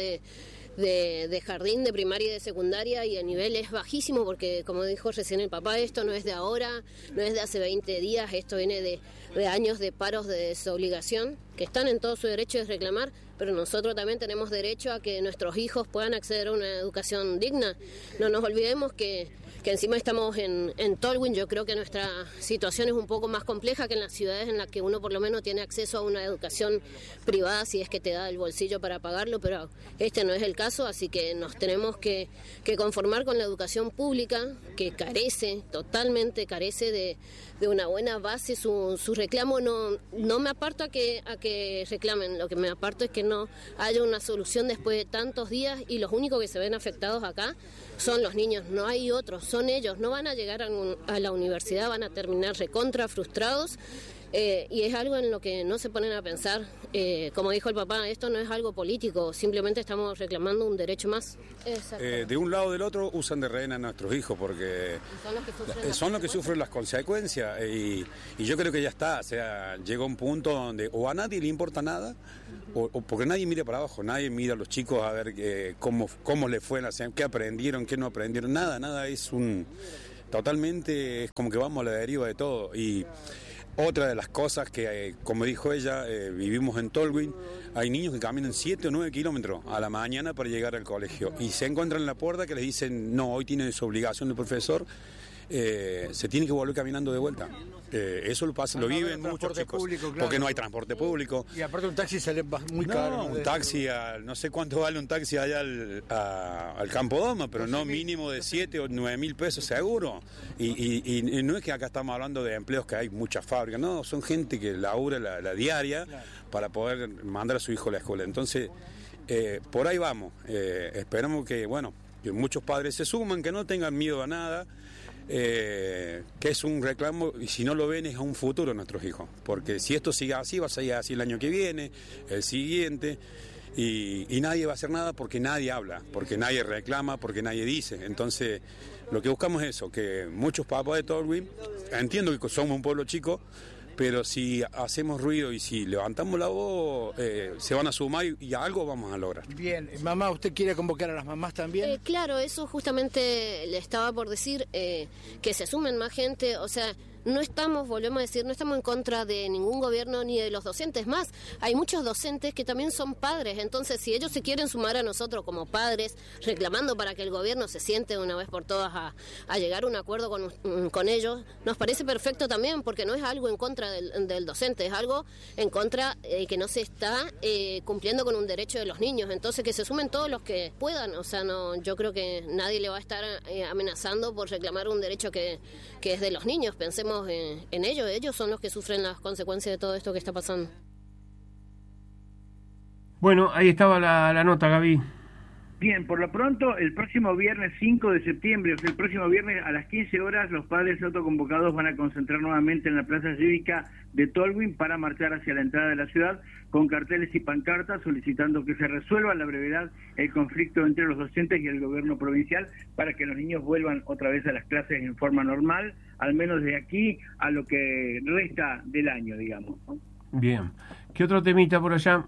de jardín, de primaria y de secundaria, y el nivel es bajísimo porque, como dijo recién el papá, esto no es de ahora, no es de hace 20 días, esto viene de años de paros de desobligación, que están en todo su derecho de reclamar, pero nosotros también tenemos derecho a que nuestros hijos puedan acceder a una educación digna. No nos olvidemos que encima estamos en Tolwyn. Yo creo que nuestra situación es un poco más compleja que en las ciudades en las que uno por lo menos tiene acceso a una educación privada, si es que te da el bolsillo para pagarlo, pero este no es el caso, así que nos tenemos que conformar con la educación pública, que totalmente carece de una buena base. Su reclamo no me aparto a que reclamen, lo que me aparto es que no haya una solución después de tantos días, y los únicos que se ven afectados acá son los niños, no hay otros, son ellos, no van a llegar a la universidad, van a terminar recontra frustrados Y es algo en lo que no se ponen a pensar. Como dijo el papá, esto no es algo político, simplemente estamos reclamando un derecho más. De un lado o del otro usan de rehén a nuestros hijos porque son los que sufren las consecuencias y yo creo que ya está, o sea, llega un punto donde o a nadie le importa nada o porque nadie mira para abajo, nadie mira a los chicos a ver cómo les fue, qué aprendieron, qué no aprendieron, nada, es totalmente, es como que vamos a la deriva de todo. Y otra de las cosas que, como dijo ella, vivimos en Tolwyn, hay niños que caminan 7 o 9 kilómetros a la mañana para llegar al colegio y se encuentran en la puerta que les dicen, no, hoy tiene su obligación el profesor, se tiene que volver caminando de vuelta. Eso lo viven muchos chicos, público, claro, porque no hay transporte público. Y aparte un taxi sale muy caro. Un taxi, no sé cuánto vale un taxi allá al Campo Doma, pero no mínimo de 7 o 9 mil pesos seguro. Y no es que acá estamos hablando de empleos que hay muchas fábricas, no, son gente que labura la diaria, claro, para poder mandar a su hijo a la escuela. Entonces, por ahí vamos. Esperamos que muchos padres se suman, que no tengan miedo a nada. Que es un reclamo y si no lo ven es a un futuro de nuestros hijos, porque si esto sigue así va a seguir así el año que viene, el siguiente, y nadie va a hacer nada porque nadie habla, porque nadie reclama, porque nadie dice. Entonces lo que buscamos es eso, que muchos papás de Tolwyn, entiendo que somos un pueblo chico, pero si hacemos ruido y si levantamos la voz, se van a sumar y algo vamos a lograr. Bien, mamá, ¿usted quiere convocar a las mamás también? Claro, eso justamente le estaba por decir, que se sumen más gente, o sea, no estamos, volvemos a decir, no estamos en contra de ningún gobierno ni de los docentes más. Hay muchos docentes que también son padres, entonces si ellos se quieren sumar a nosotros como padres, reclamando para que el gobierno se siente una vez por todas a llegar a un acuerdo con ellos, nos parece perfecto también, porque no es algo en contra del docente, es algo en contra que no se está cumpliendo con un derecho de los niños. Entonces que se sumen todos los que puedan, o sea, no, yo creo que nadie le va a estar amenazando por reclamar un derecho que es de los niños. Pensemos en ellos son los que sufren las consecuencias de todo esto que está pasando. Bueno, ahí estaba la nota, Gaby. Bien, por lo pronto, el próximo viernes 5 de septiembre, o sea, el próximo viernes a las 15 horas, los padres autoconvocados van a concentrar nuevamente en la Plaza Cívica de Tolwyn para marchar hacia la entrada de la ciudad con carteles y pancartas solicitando que se resuelva a la brevedad el conflicto entre los docentes y el gobierno provincial para que los niños vuelvan otra vez a las clases en forma normal, al menos de aquí a lo que resta del año, digamos, ¿no? Bien. ¿Qué otro temita por allá?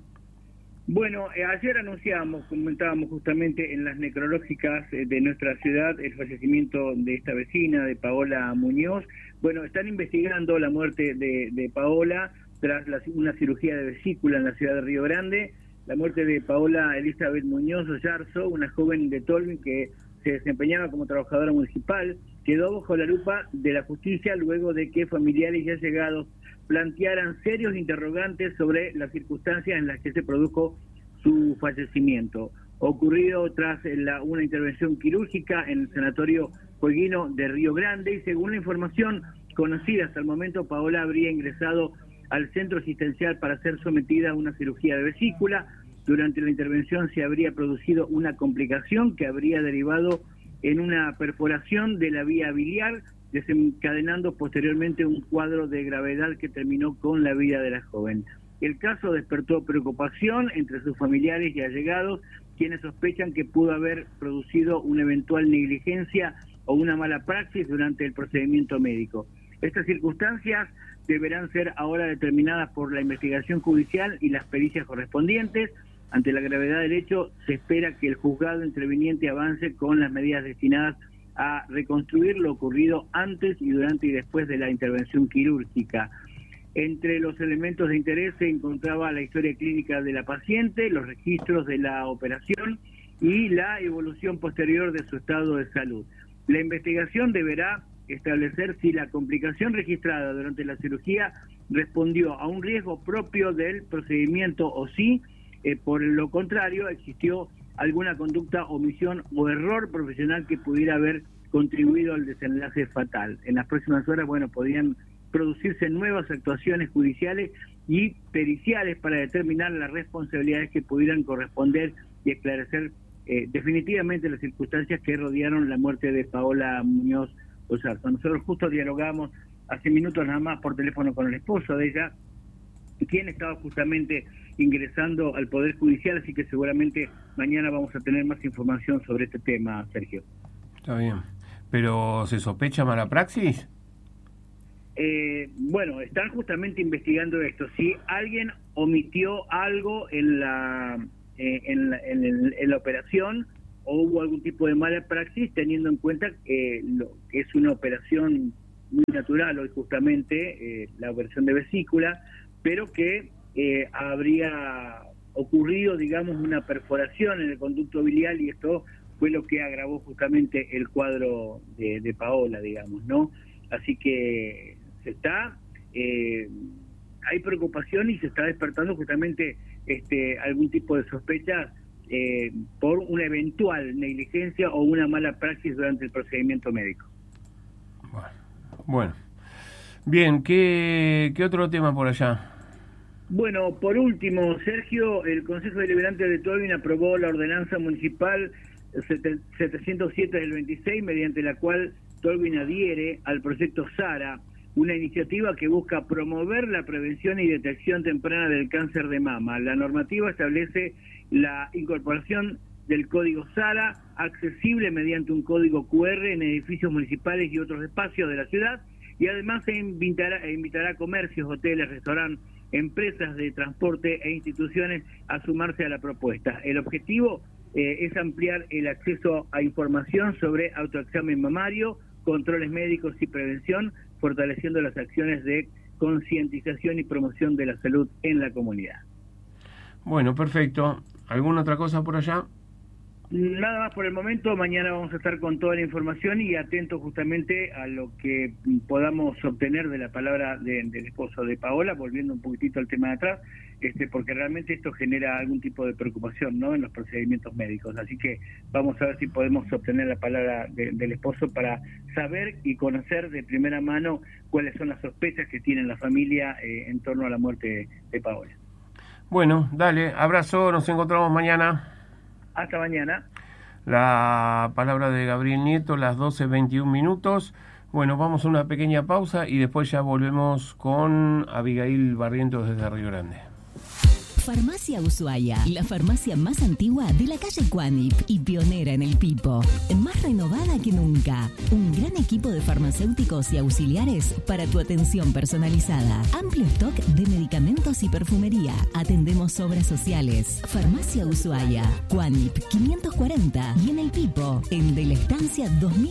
Bueno, ayer comentábamos justamente en las necrológicas de nuestra ciudad el fallecimiento de esta vecina, de Paola Muñoz. Bueno, están investigando la muerte de Paola tras una cirugía de vesícula en la ciudad de Río Grande. La muerte de Paola Elizabeth Muñoz Oyarzo, una joven de Tolwyn que se desempeñaba como trabajadora municipal, quedó bajo la lupa de la justicia luego de que familiares y allegados plantearan serios interrogantes sobre las circunstancias en las que se produjo su fallecimiento, ocurrido tras una intervención quirúrgica en el sanatorio Fueguino de Río Grande, y según la información conocida hasta el momento, Paola habría ingresado al centro asistencial para ser sometida a una cirugía de vesícula. Durante la intervención se habría producido una complicación que habría derivado en una perforación de la vía biliar, desencadenando posteriormente un cuadro de gravedad que terminó con la vida de la joven. El caso despertó preocupación entre sus familiares y allegados, quienes sospechan que pudo haber producido una eventual negligencia o una mala praxis durante el procedimiento médico. Estas circunstancias deberán ser ahora determinadas por la investigación judicial y las pericias correspondientes. Ante la gravedad del hecho, se espera que el juzgado interviniente avance con las medidas destinadas a reconstruir lo ocurrido antes y durante y después de la intervención quirúrgica. Entre los elementos de interés se encontraba la historia clínica de la paciente, los registros de la operación y la evolución posterior de su estado de salud. La investigación deberá establecer si la complicación registrada durante la cirugía respondió a un riesgo propio del procedimiento o si, por lo contrario, existió alguna conducta, omisión o error profesional que pudiera haber contribuido al desenlace fatal. En las próximas horas, podrían producirse nuevas actuaciones judiciales y periciales para determinar las responsabilidades que pudieran corresponder y esclarecer definitivamente las circunstancias que rodearon la muerte de Paola Muñoz Oyarzo. Nosotros justo dialogamos hace minutos nada más por teléfono con el esposo de ella, quien estaba justamente ingresando al Poder Judicial, así que seguramente mañana vamos a tener más información sobre este tema, Sergio. Está bien. ¿Pero se sospecha mala praxis? Bueno, están justamente investigando esto. Si alguien omitió algo en la operación o hubo algún tipo de mala praxis, teniendo en cuenta que es una operación muy natural hoy justamente, la operación de vesícula, pero que habría ocurrido, digamos, una perforación en el conducto biliar, y esto fue lo que agravó justamente el cuadro de Paola, digamos, ¿no? Así que hay preocupación y se está despertando justamente algún tipo de sospecha por una eventual negligencia o una mala praxis durante el procedimiento médico. Bueno. Bien, ¿qué otro tema por allá? Bueno, por último, Sergio, el Consejo Deliberante de Tolwyn aprobó la ordenanza municipal 707 del 26, mediante la cual Tolwyn adhiere al proyecto SARA, una iniciativa que busca promover la prevención y detección temprana del cáncer de mama. La normativa establece la incorporación del código SARA, accesible mediante un código QR en edificios municipales y otros espacios de la ciudad, y además invitará a comercios, hoteles, restaurantes, empresas de transporte e instituciones a sumarse a la propuesta. El objetivo es ampliar el acceso a información sobre autoexamen mamario, controles médicos y prevención, fortaleciendo las acciones de concientización y promoción de la salud en la comunidad. Bueno, perfecto. ¿Alguna otra cosa por allá? Nada más por el momento. Mañana vamos a estar con toda la información y atentos justamente a lo que podamos obtener de la palabra del esposo de Paola, volviendo un poquitito al tema de atrás, porque realmente esto genera algún tipo de preocupación, ¿no?, en los procedimientos médicos. Así que vamos a ver si podemos obtener la palabra del esposo para saber y conocer de primera mano cuáles son las sospechas que tiene la familia en torno a la muerte de Paola. Bueno, dale, abrazo, nos encontramos mañana. Hasta mañana. La palabra de Gabriel Nieto, las 12:21. Bueno, vamos a una pequeña pausa y después ya volvemos con Abigail Barrientos desde Río Grande. Farmacia Ushuaia, la farmacia más antigua de la calle Cuanip y pionera en el Pipo. Más renovada que nunca. Un gran equipo de farmacéuticos y auxiliares para tu atención personalizada. Amplio stock de medicamentos y perfumería. Atendemos obras sociales. Farmacia Ushuaia, Cuanip 540 y en el Pipo, en De la Estancia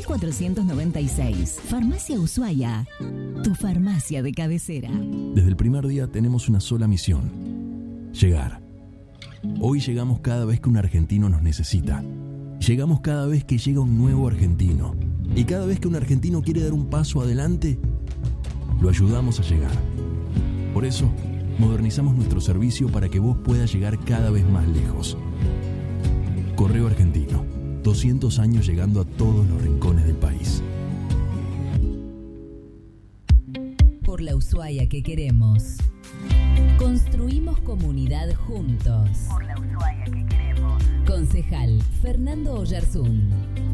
2496. Farmacia Ushuaia, tu farmacia de cabecera. Desde el primer día tenemos una sola misión: llegar. Hoy llegamos cada vez que un argentino nos necesita. Llegamos cada vez que llega un nuevo argentino. Y cada vez que un argentino quiere dar un paso adelante, lo ayudamos a llegar. Por eso, modernizamos nuestro servicio para que vos puedas llegar cada vez más lejos. Correo Argentino, 200 años llegando a todos los rincones del país. Por la Ushuaia que queremos. Construimos comunidad juntos. Por la Ushuaia que queremos. Concejal Fernando Oyarzún.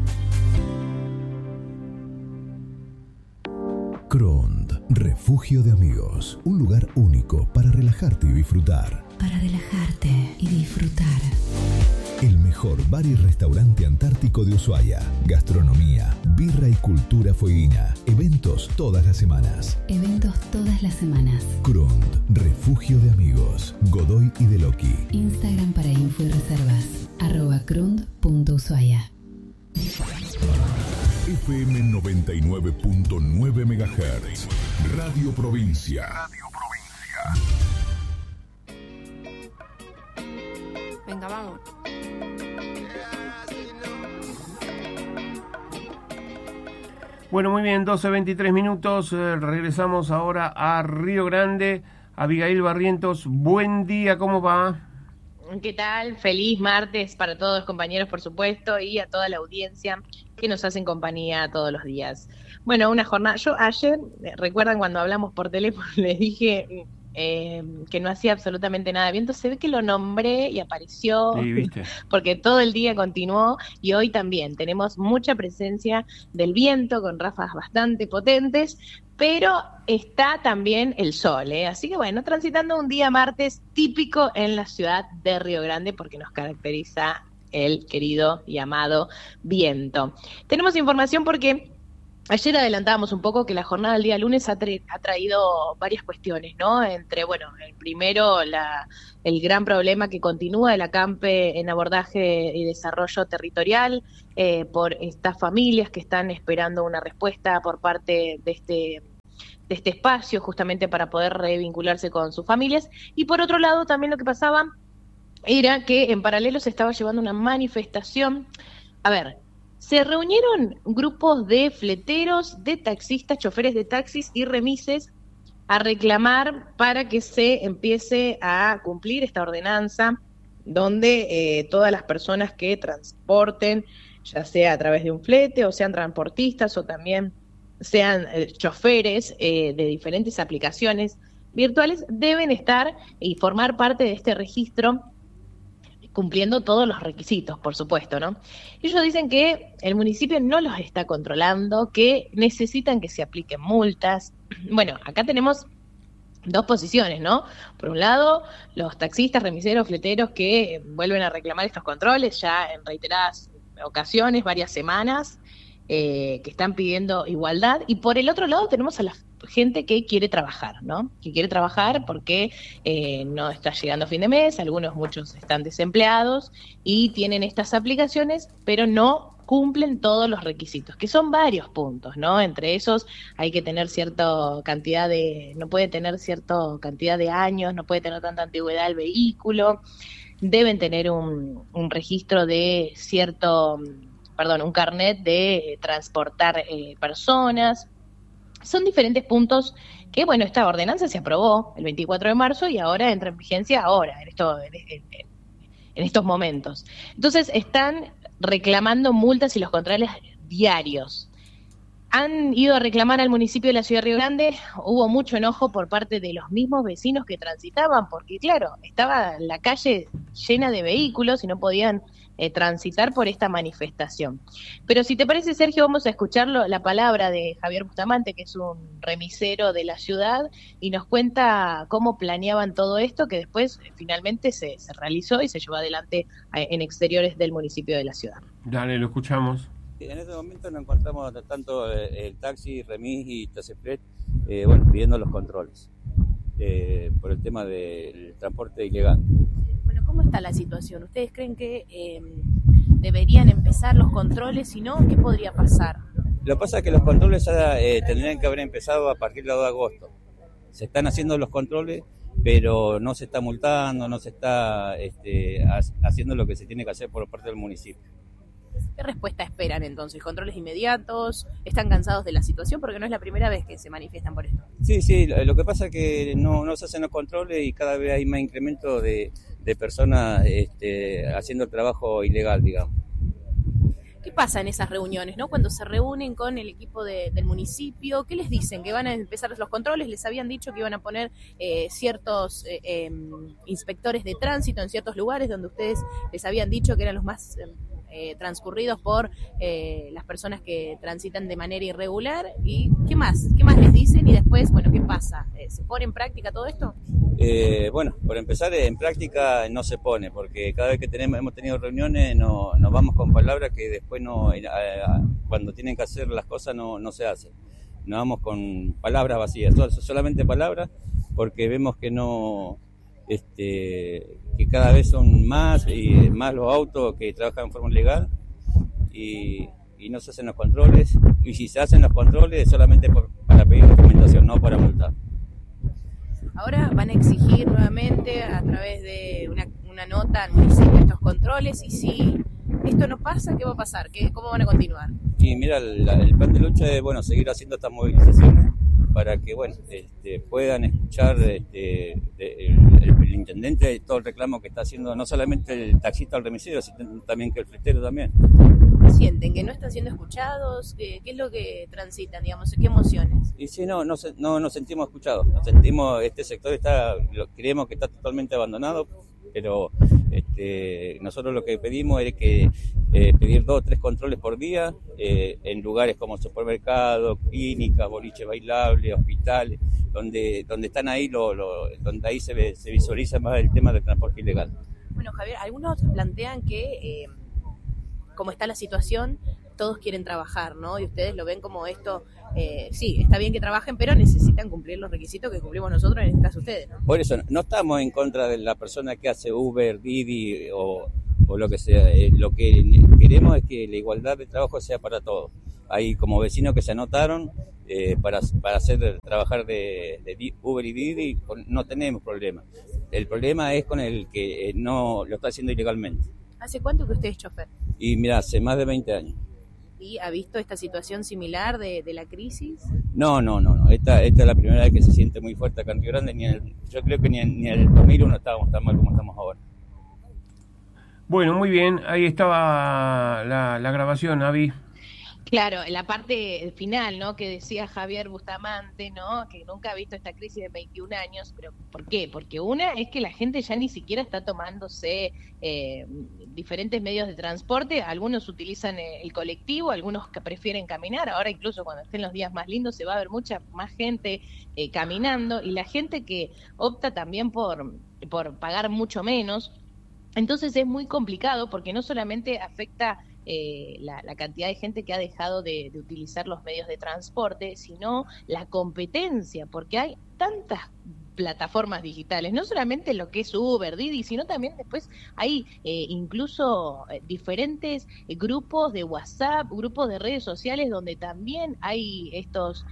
Crond, refugio de amigos. Un lugar único para relajarte y disfrutar. Para relajarte y disfrutar. El mejor bar y restaurante antártico de Ushuaia. Gastronomía, birra y cultura fueguina. Eventos todas las semanas. Eventos todas las semanas. Crond, refugio de amigos. Godoy y Deloqui. Instagram para info y reservas. @crond.ushuaia. FM 99.9 MHz. Radio Provincia. Venga, vamos. Bueno, muy bien, 12:23. Regresamos ahora a Río Grande. Abigail Barrientos, buen día, ¿cómo va? ¿Qué tal? Feliz martes para todos los compañeros, por supuesto, y a toda la audiencia que nos hacen compañía todos los días. Bueno, una jornada. Yo ayer, ¿recuerdan cuando hablamos por teléfono? Les dije, que no hacía absolutamente nada de viento, se ve que lo nombré y apareció, Sí, ¿viste? porque todo el día continuó, y hoy también tenemos mucha presencia del viento con ráfagas bastante potentes, pero está también el sol, así que bueno, transitando un día martes típico en la ciudad de Río Grande, porque nos caracteriza el querido y amado viento. Tenemos información porque ayer adelantábamos un poco que la jornada del día lunes ha traído varias cuestiones, ¿no? Entre, bueno, el primero, el gran problema que continúa el acampe en abordaje y desarrollo territorial por estas familias que están esperando una respuesta por parte de este espacio, justamente para poder revincularse con sus familias. Y por otro lado, también lo que pasaba era que en paralelo se estaba llevando una manifestación. A ver, se reunieron grupos de fleteros, de taxistas, choferes de taxis y remises a reclamar para que se empiece a cumplir esta ordenanza donde todas las personas que transporten, ya sea a través de un flete o sean transportistas o también sean choferes de diferentes aplicaciones virtuales, deben estar y formar parte de este registro cumpliendo todos los requisitos, por supuesto, ¿no? Ellos dicen que el municipio no los está controlando, que necesitan que se apliquen multas. Bueno, acá tenemos dos posiciones, ¿no? Por un lado, los taxistas, remiseros, fleteros que vuelven a reclamar estos controles ya en reiteradas ocasiones, varias semanas, que están pidiendo igualdad. Y por el otro lado tenemos a la gente que quiere trabajar, ¿no? Que quiere trabajar porque no está llegando a fin de mes, muchos están desempleados y tienen estas aplicaciones, pero no cumplen todos los requisitos, que son varios puntos, ¿no? Entre esos hay que tener no puede tener cierta cantidad de años, no puede tener tanta antigüedad el vehículo, deben tener un registro de un carnet de transportar personas. Son diferentes puntos que, bueno, esta ordenanza se aprobó el 24 de marzo y ahora entra en vigencia en estos momentos. Entonces están reclamando multas y los controles diarios. Han ido a reclamar al municipio de la ciudad de Río Grande, hubo mucho enojo por parte de los mismos vecinos que transitaban, porque claro, estaba la calle llena de vehículos y no podían transitar por esta manifestación. Pero si te parece, Sergio, vamos a escuchar la palabra de Javier Bustamante, que es un remisero de la ciudad, y nos cuenta cómo planeaban todo esto, que después finalmente se realizó y se llevó adelante en exteriores del municipio de la ciudad. Dale, lo escuchamos. En este momento nos encontramos tanto el taxi, remis y Tacefret, pidiendo los controles por el tema del transporte ilegal. Bueno, ¿cómo está la situación? ¿Ustedes creen que deberían empezar los controles? Si no, ¿qué podría pasar? Lo que pasa es que los controles ya tendrían que haber empezado a partir del 2 de agosto. Se están haciendo los controles, pero no se está multando, no se está haciendo lo que se tiene que hacer por parte del municipio. ¿Qué respuesta esperan entonces? ¿Controles inmediatos? ¿Están cansados de la situación? Porque no es la primera vez que se manifiestan por esto. Sí, lo que pasa es que no se hacen los controles y cada vez hay más incremento de personas haciendo el trabajo ilegal, digamos. ¿Qué pasa en esas reuniones, no? Cuando se reúnen con el equipo del municipio, ¿qué les dicen? ¿Que van a empezar los controles? ¿Les habían dicho que iban a poner ciertos inspectores de tránsito en ciertos lugares donde ustedes les habían dicho que eran los más transcurridos por las personas que transitan de manera irregular? ¿Y qué más les dicen? Y después, bueno, ¿qué pasa? ¿Se pone en práctica todo esto? Por empezar, en práctica no se pone, porque cada vez que hemos tenido reuniones nos vamos con palabras que después cuando tienen que hacer las cosas no se hacen. Nos vamos con palabras vacías, solamente palabras, porque vemos que que cada vez son más y más los autos que trabajan en forma ilegal y no se hacen los controles, y si se hacen los controles solamente para pedir documentación, no para multar. Ahora van a exigir nuevamente a través de una nota al municipio estos controles, y si esto no pasa, ¿qué va a pasar? ¿Cómo van a continuar? Y mira, el plan de lucha es seguir haciendo estas movilizaciones para que puedan escuchar el intendente de todo el reclamo que está haciendo, no solamente el taxista o el remisero, sino también que el fletero también. ¿Sienten que no están siendo escuchados? ¿Qué es lo que transitan, digamos? ¿Qué emociones? Y sí, no nos sentimos escuchados, este sector creemos que está totalmente abandonado, pero nosotros lo que pedimos es que pedir 2 o 3 controles por día en lugares como supermercados, clínicas, boliches bailables, hospitales, donde están ahí, donde ahí se visualiza más el tema del transporte ilegal. Bueno, Javier, algunos plantean que como está la situación, todos quieren trabajar, ¿no? Y ustedes lo ven como esto, sí, está bien que trabajen, pero necesitan cumplir los requisitos que cumplimos nosotros, en este caso ustedes, ¿no? Por eso, no estamos en contra de la persona que hace Uber, Didi o lo que sea. Lo que queremos es que la igualdad de trabajo sea para todos. Hay como vecinos que se anotaron para trabajar de Uber y Didi, no tenemos problema. El problema es con el que no lo está haciendo ilegalmente. ¿Hace cuánto que usted es chofer? Y mira, hace más de 20 años. ¿Y ha visto esta situación similar de la crisis? No. Esta es la primera vez que se siente muy fuerte acá en Río Grande. Yo creo que ni en el 2001 estábamos tan mal como estamos ahora. Bueno, muy bien. Ahí estaba la grabación, Avi. Claro, la parte final, ¿no? Que decía Javier Bustamante, ¿no? Que nunca ha visto esta crisis de 21 años, pero ¿por qué? Porque una es que la gente ya ni siquiera está tomándose diferentes medios de transporte, algunos utilizan el colectivo, algunos que prefieren caminar, ahora incluso cuando estén los días más lindos se va a ver mucha más gente caminando, y la gente que opta también por pagar mucho menos, entonces es muy complicado porque no solamente afecta la cantidad de gente que ha dejado de utilizar los medios de transporte, sino la competencia, porque hay tantas plataformas digitales, no solamente lo que es Uber, Didi, sino también después hay incluso diferentes grupos de WhatsApp, grupos de redes sociales donde también hay estos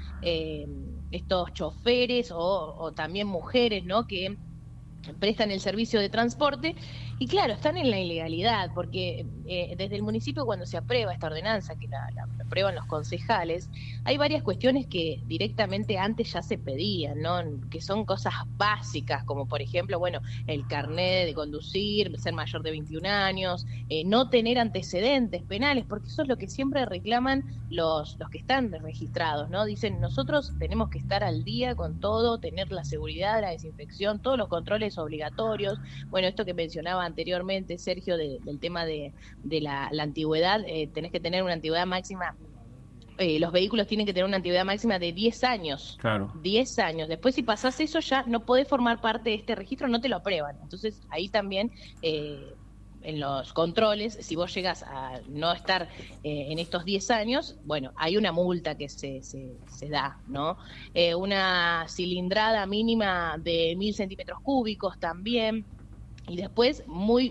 choferes o también mujeres, ¿no? Que prestan el servicio de transporte y claro, están en la ilegalidad porque desde el municipio cuando se aprueba esta ordenanza, que la aprueban los concejales, hay varias cuestiones que directamente antes ya se pedían, ¿no? Que son cosas básicas, como por ejemplo, bueno, el carnet de conducir, ser mayor de 21 años, no tener antecedentes penales, porque eso es lo que siempre reclaman los que están registrados, ¿no? Dicen, nosotros tenemos que estar al día con todo, tener la seguridad, la desinfección, todos los controles obligatorios. Bueno, esto que mencionaba anteriormente Sergio del tema de la antigüedad, tenés que tener una antigüedad máxima, los vehículos tienen que tener una antigüedad máxima de 10 años. Claro. 10 años. Después si pasás eso ya no podés formar parte de este registro, no te lo aprueban. Entonces ahí también en los controles, si vos llegas a no estar en estos 10 años, bueno, hay una multa que se da, ¿no? Una cilindrada mínima de 1000 centímetros cúbicos también. Y después,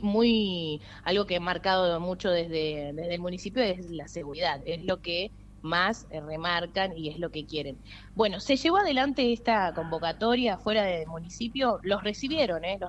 algo que he marcado mucho desde el municipio es la seguridad, es lo que más remarcan y es lo que quieren. Bueno, se llevó adelante esta convocatoria fuera del municipio, los recibieron en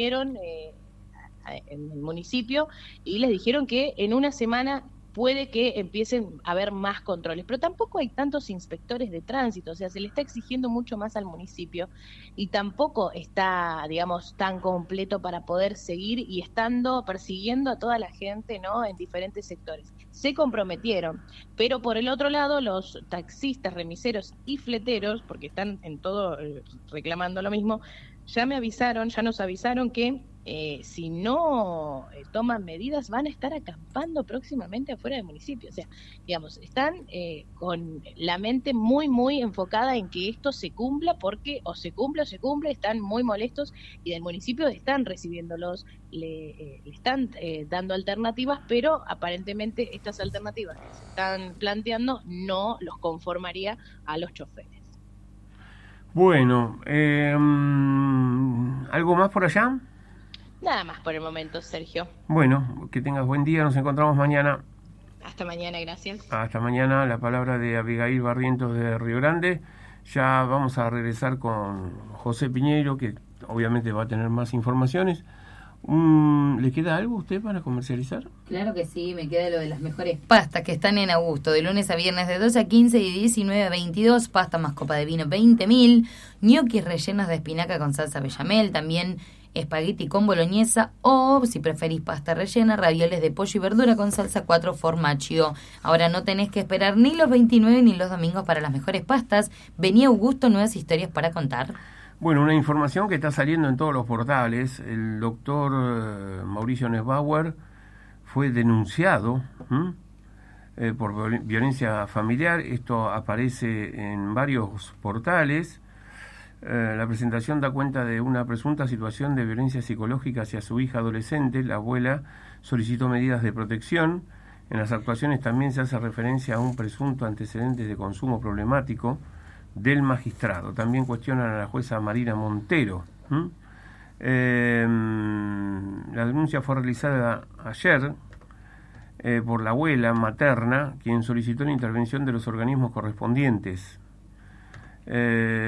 el municipio y les dijeron que en una semana puede que empiecen a haber más controles, pero tampoco hay tantos inspectores de tránsito, o sea, se le está exigiendo mucho más al municipio y tampoco está, digamos, tan completo para poder seguir y persiguiendo a toda la gente, ¿no? En diferentes sectores. Se comprometieron, pero por el otro lado, los taxistas, remiseros y fleteros, porque están en todo reclamando lo mismo, ya nos avisaron que si no toman medidas van a estar acampando próximamente afuera del municipio. O sea, digamos, están con la mente muy, muy enfocada en que esto se cumpla, porque o se cumple, están muy molestos y del municipio están recibiéndolos, le están dando alternativas, pero aparentemente estas alternativas que se están planteando no los conformaría a los choferes. Bueno, ¿algo más por allá? Nada más por el momento, Sergio. Bueno, que tengas buen día, nos encontramos mañana. Hasta mañana, gracias. Hasta mañana, la palabra de Abigail Barrientos de Río Grande. Ya vamos a regresar con José Piñeiro, que obviamente va a tener más informaciones. ¿Le queda algo a usted para comercializar? Claro que sí, me queda lo de las mejores pastas que están en Augusto, de lunes a viernes de 12 a 15 y 19 a 22, pasta más copa de vino 20.000, ñoquis rellenos de espinaca con salsa bechamel, también espagueti con boloñesa o, si preferís pasta rellena, ravioles de pollo y verdura con salsa 4 formaggio. Ahora no tenés que esperar ni los 29 ni los domingos para las mejores pastas. Vení Augusto, nuevas historias para contar. Bueno, una información que está saliendo en todos los portales. El doctor Mauricio Nesbauer fue denunciado por violencia familiar. Esto aparece en varios portales. La presentación da cuenta de una presunta situación de violencia psicológica hacia su hija adolescente. La abuela solicitó medidas de protección. En las actuaciones también se hace referencia a un presunto antecedente de consumo problemático del magistrado. También cuestionan a la jueza Marina Montero. La denuncia fue realizada ayer por la abuela materna, quien solicitó la intervención de los organismos correspondientes.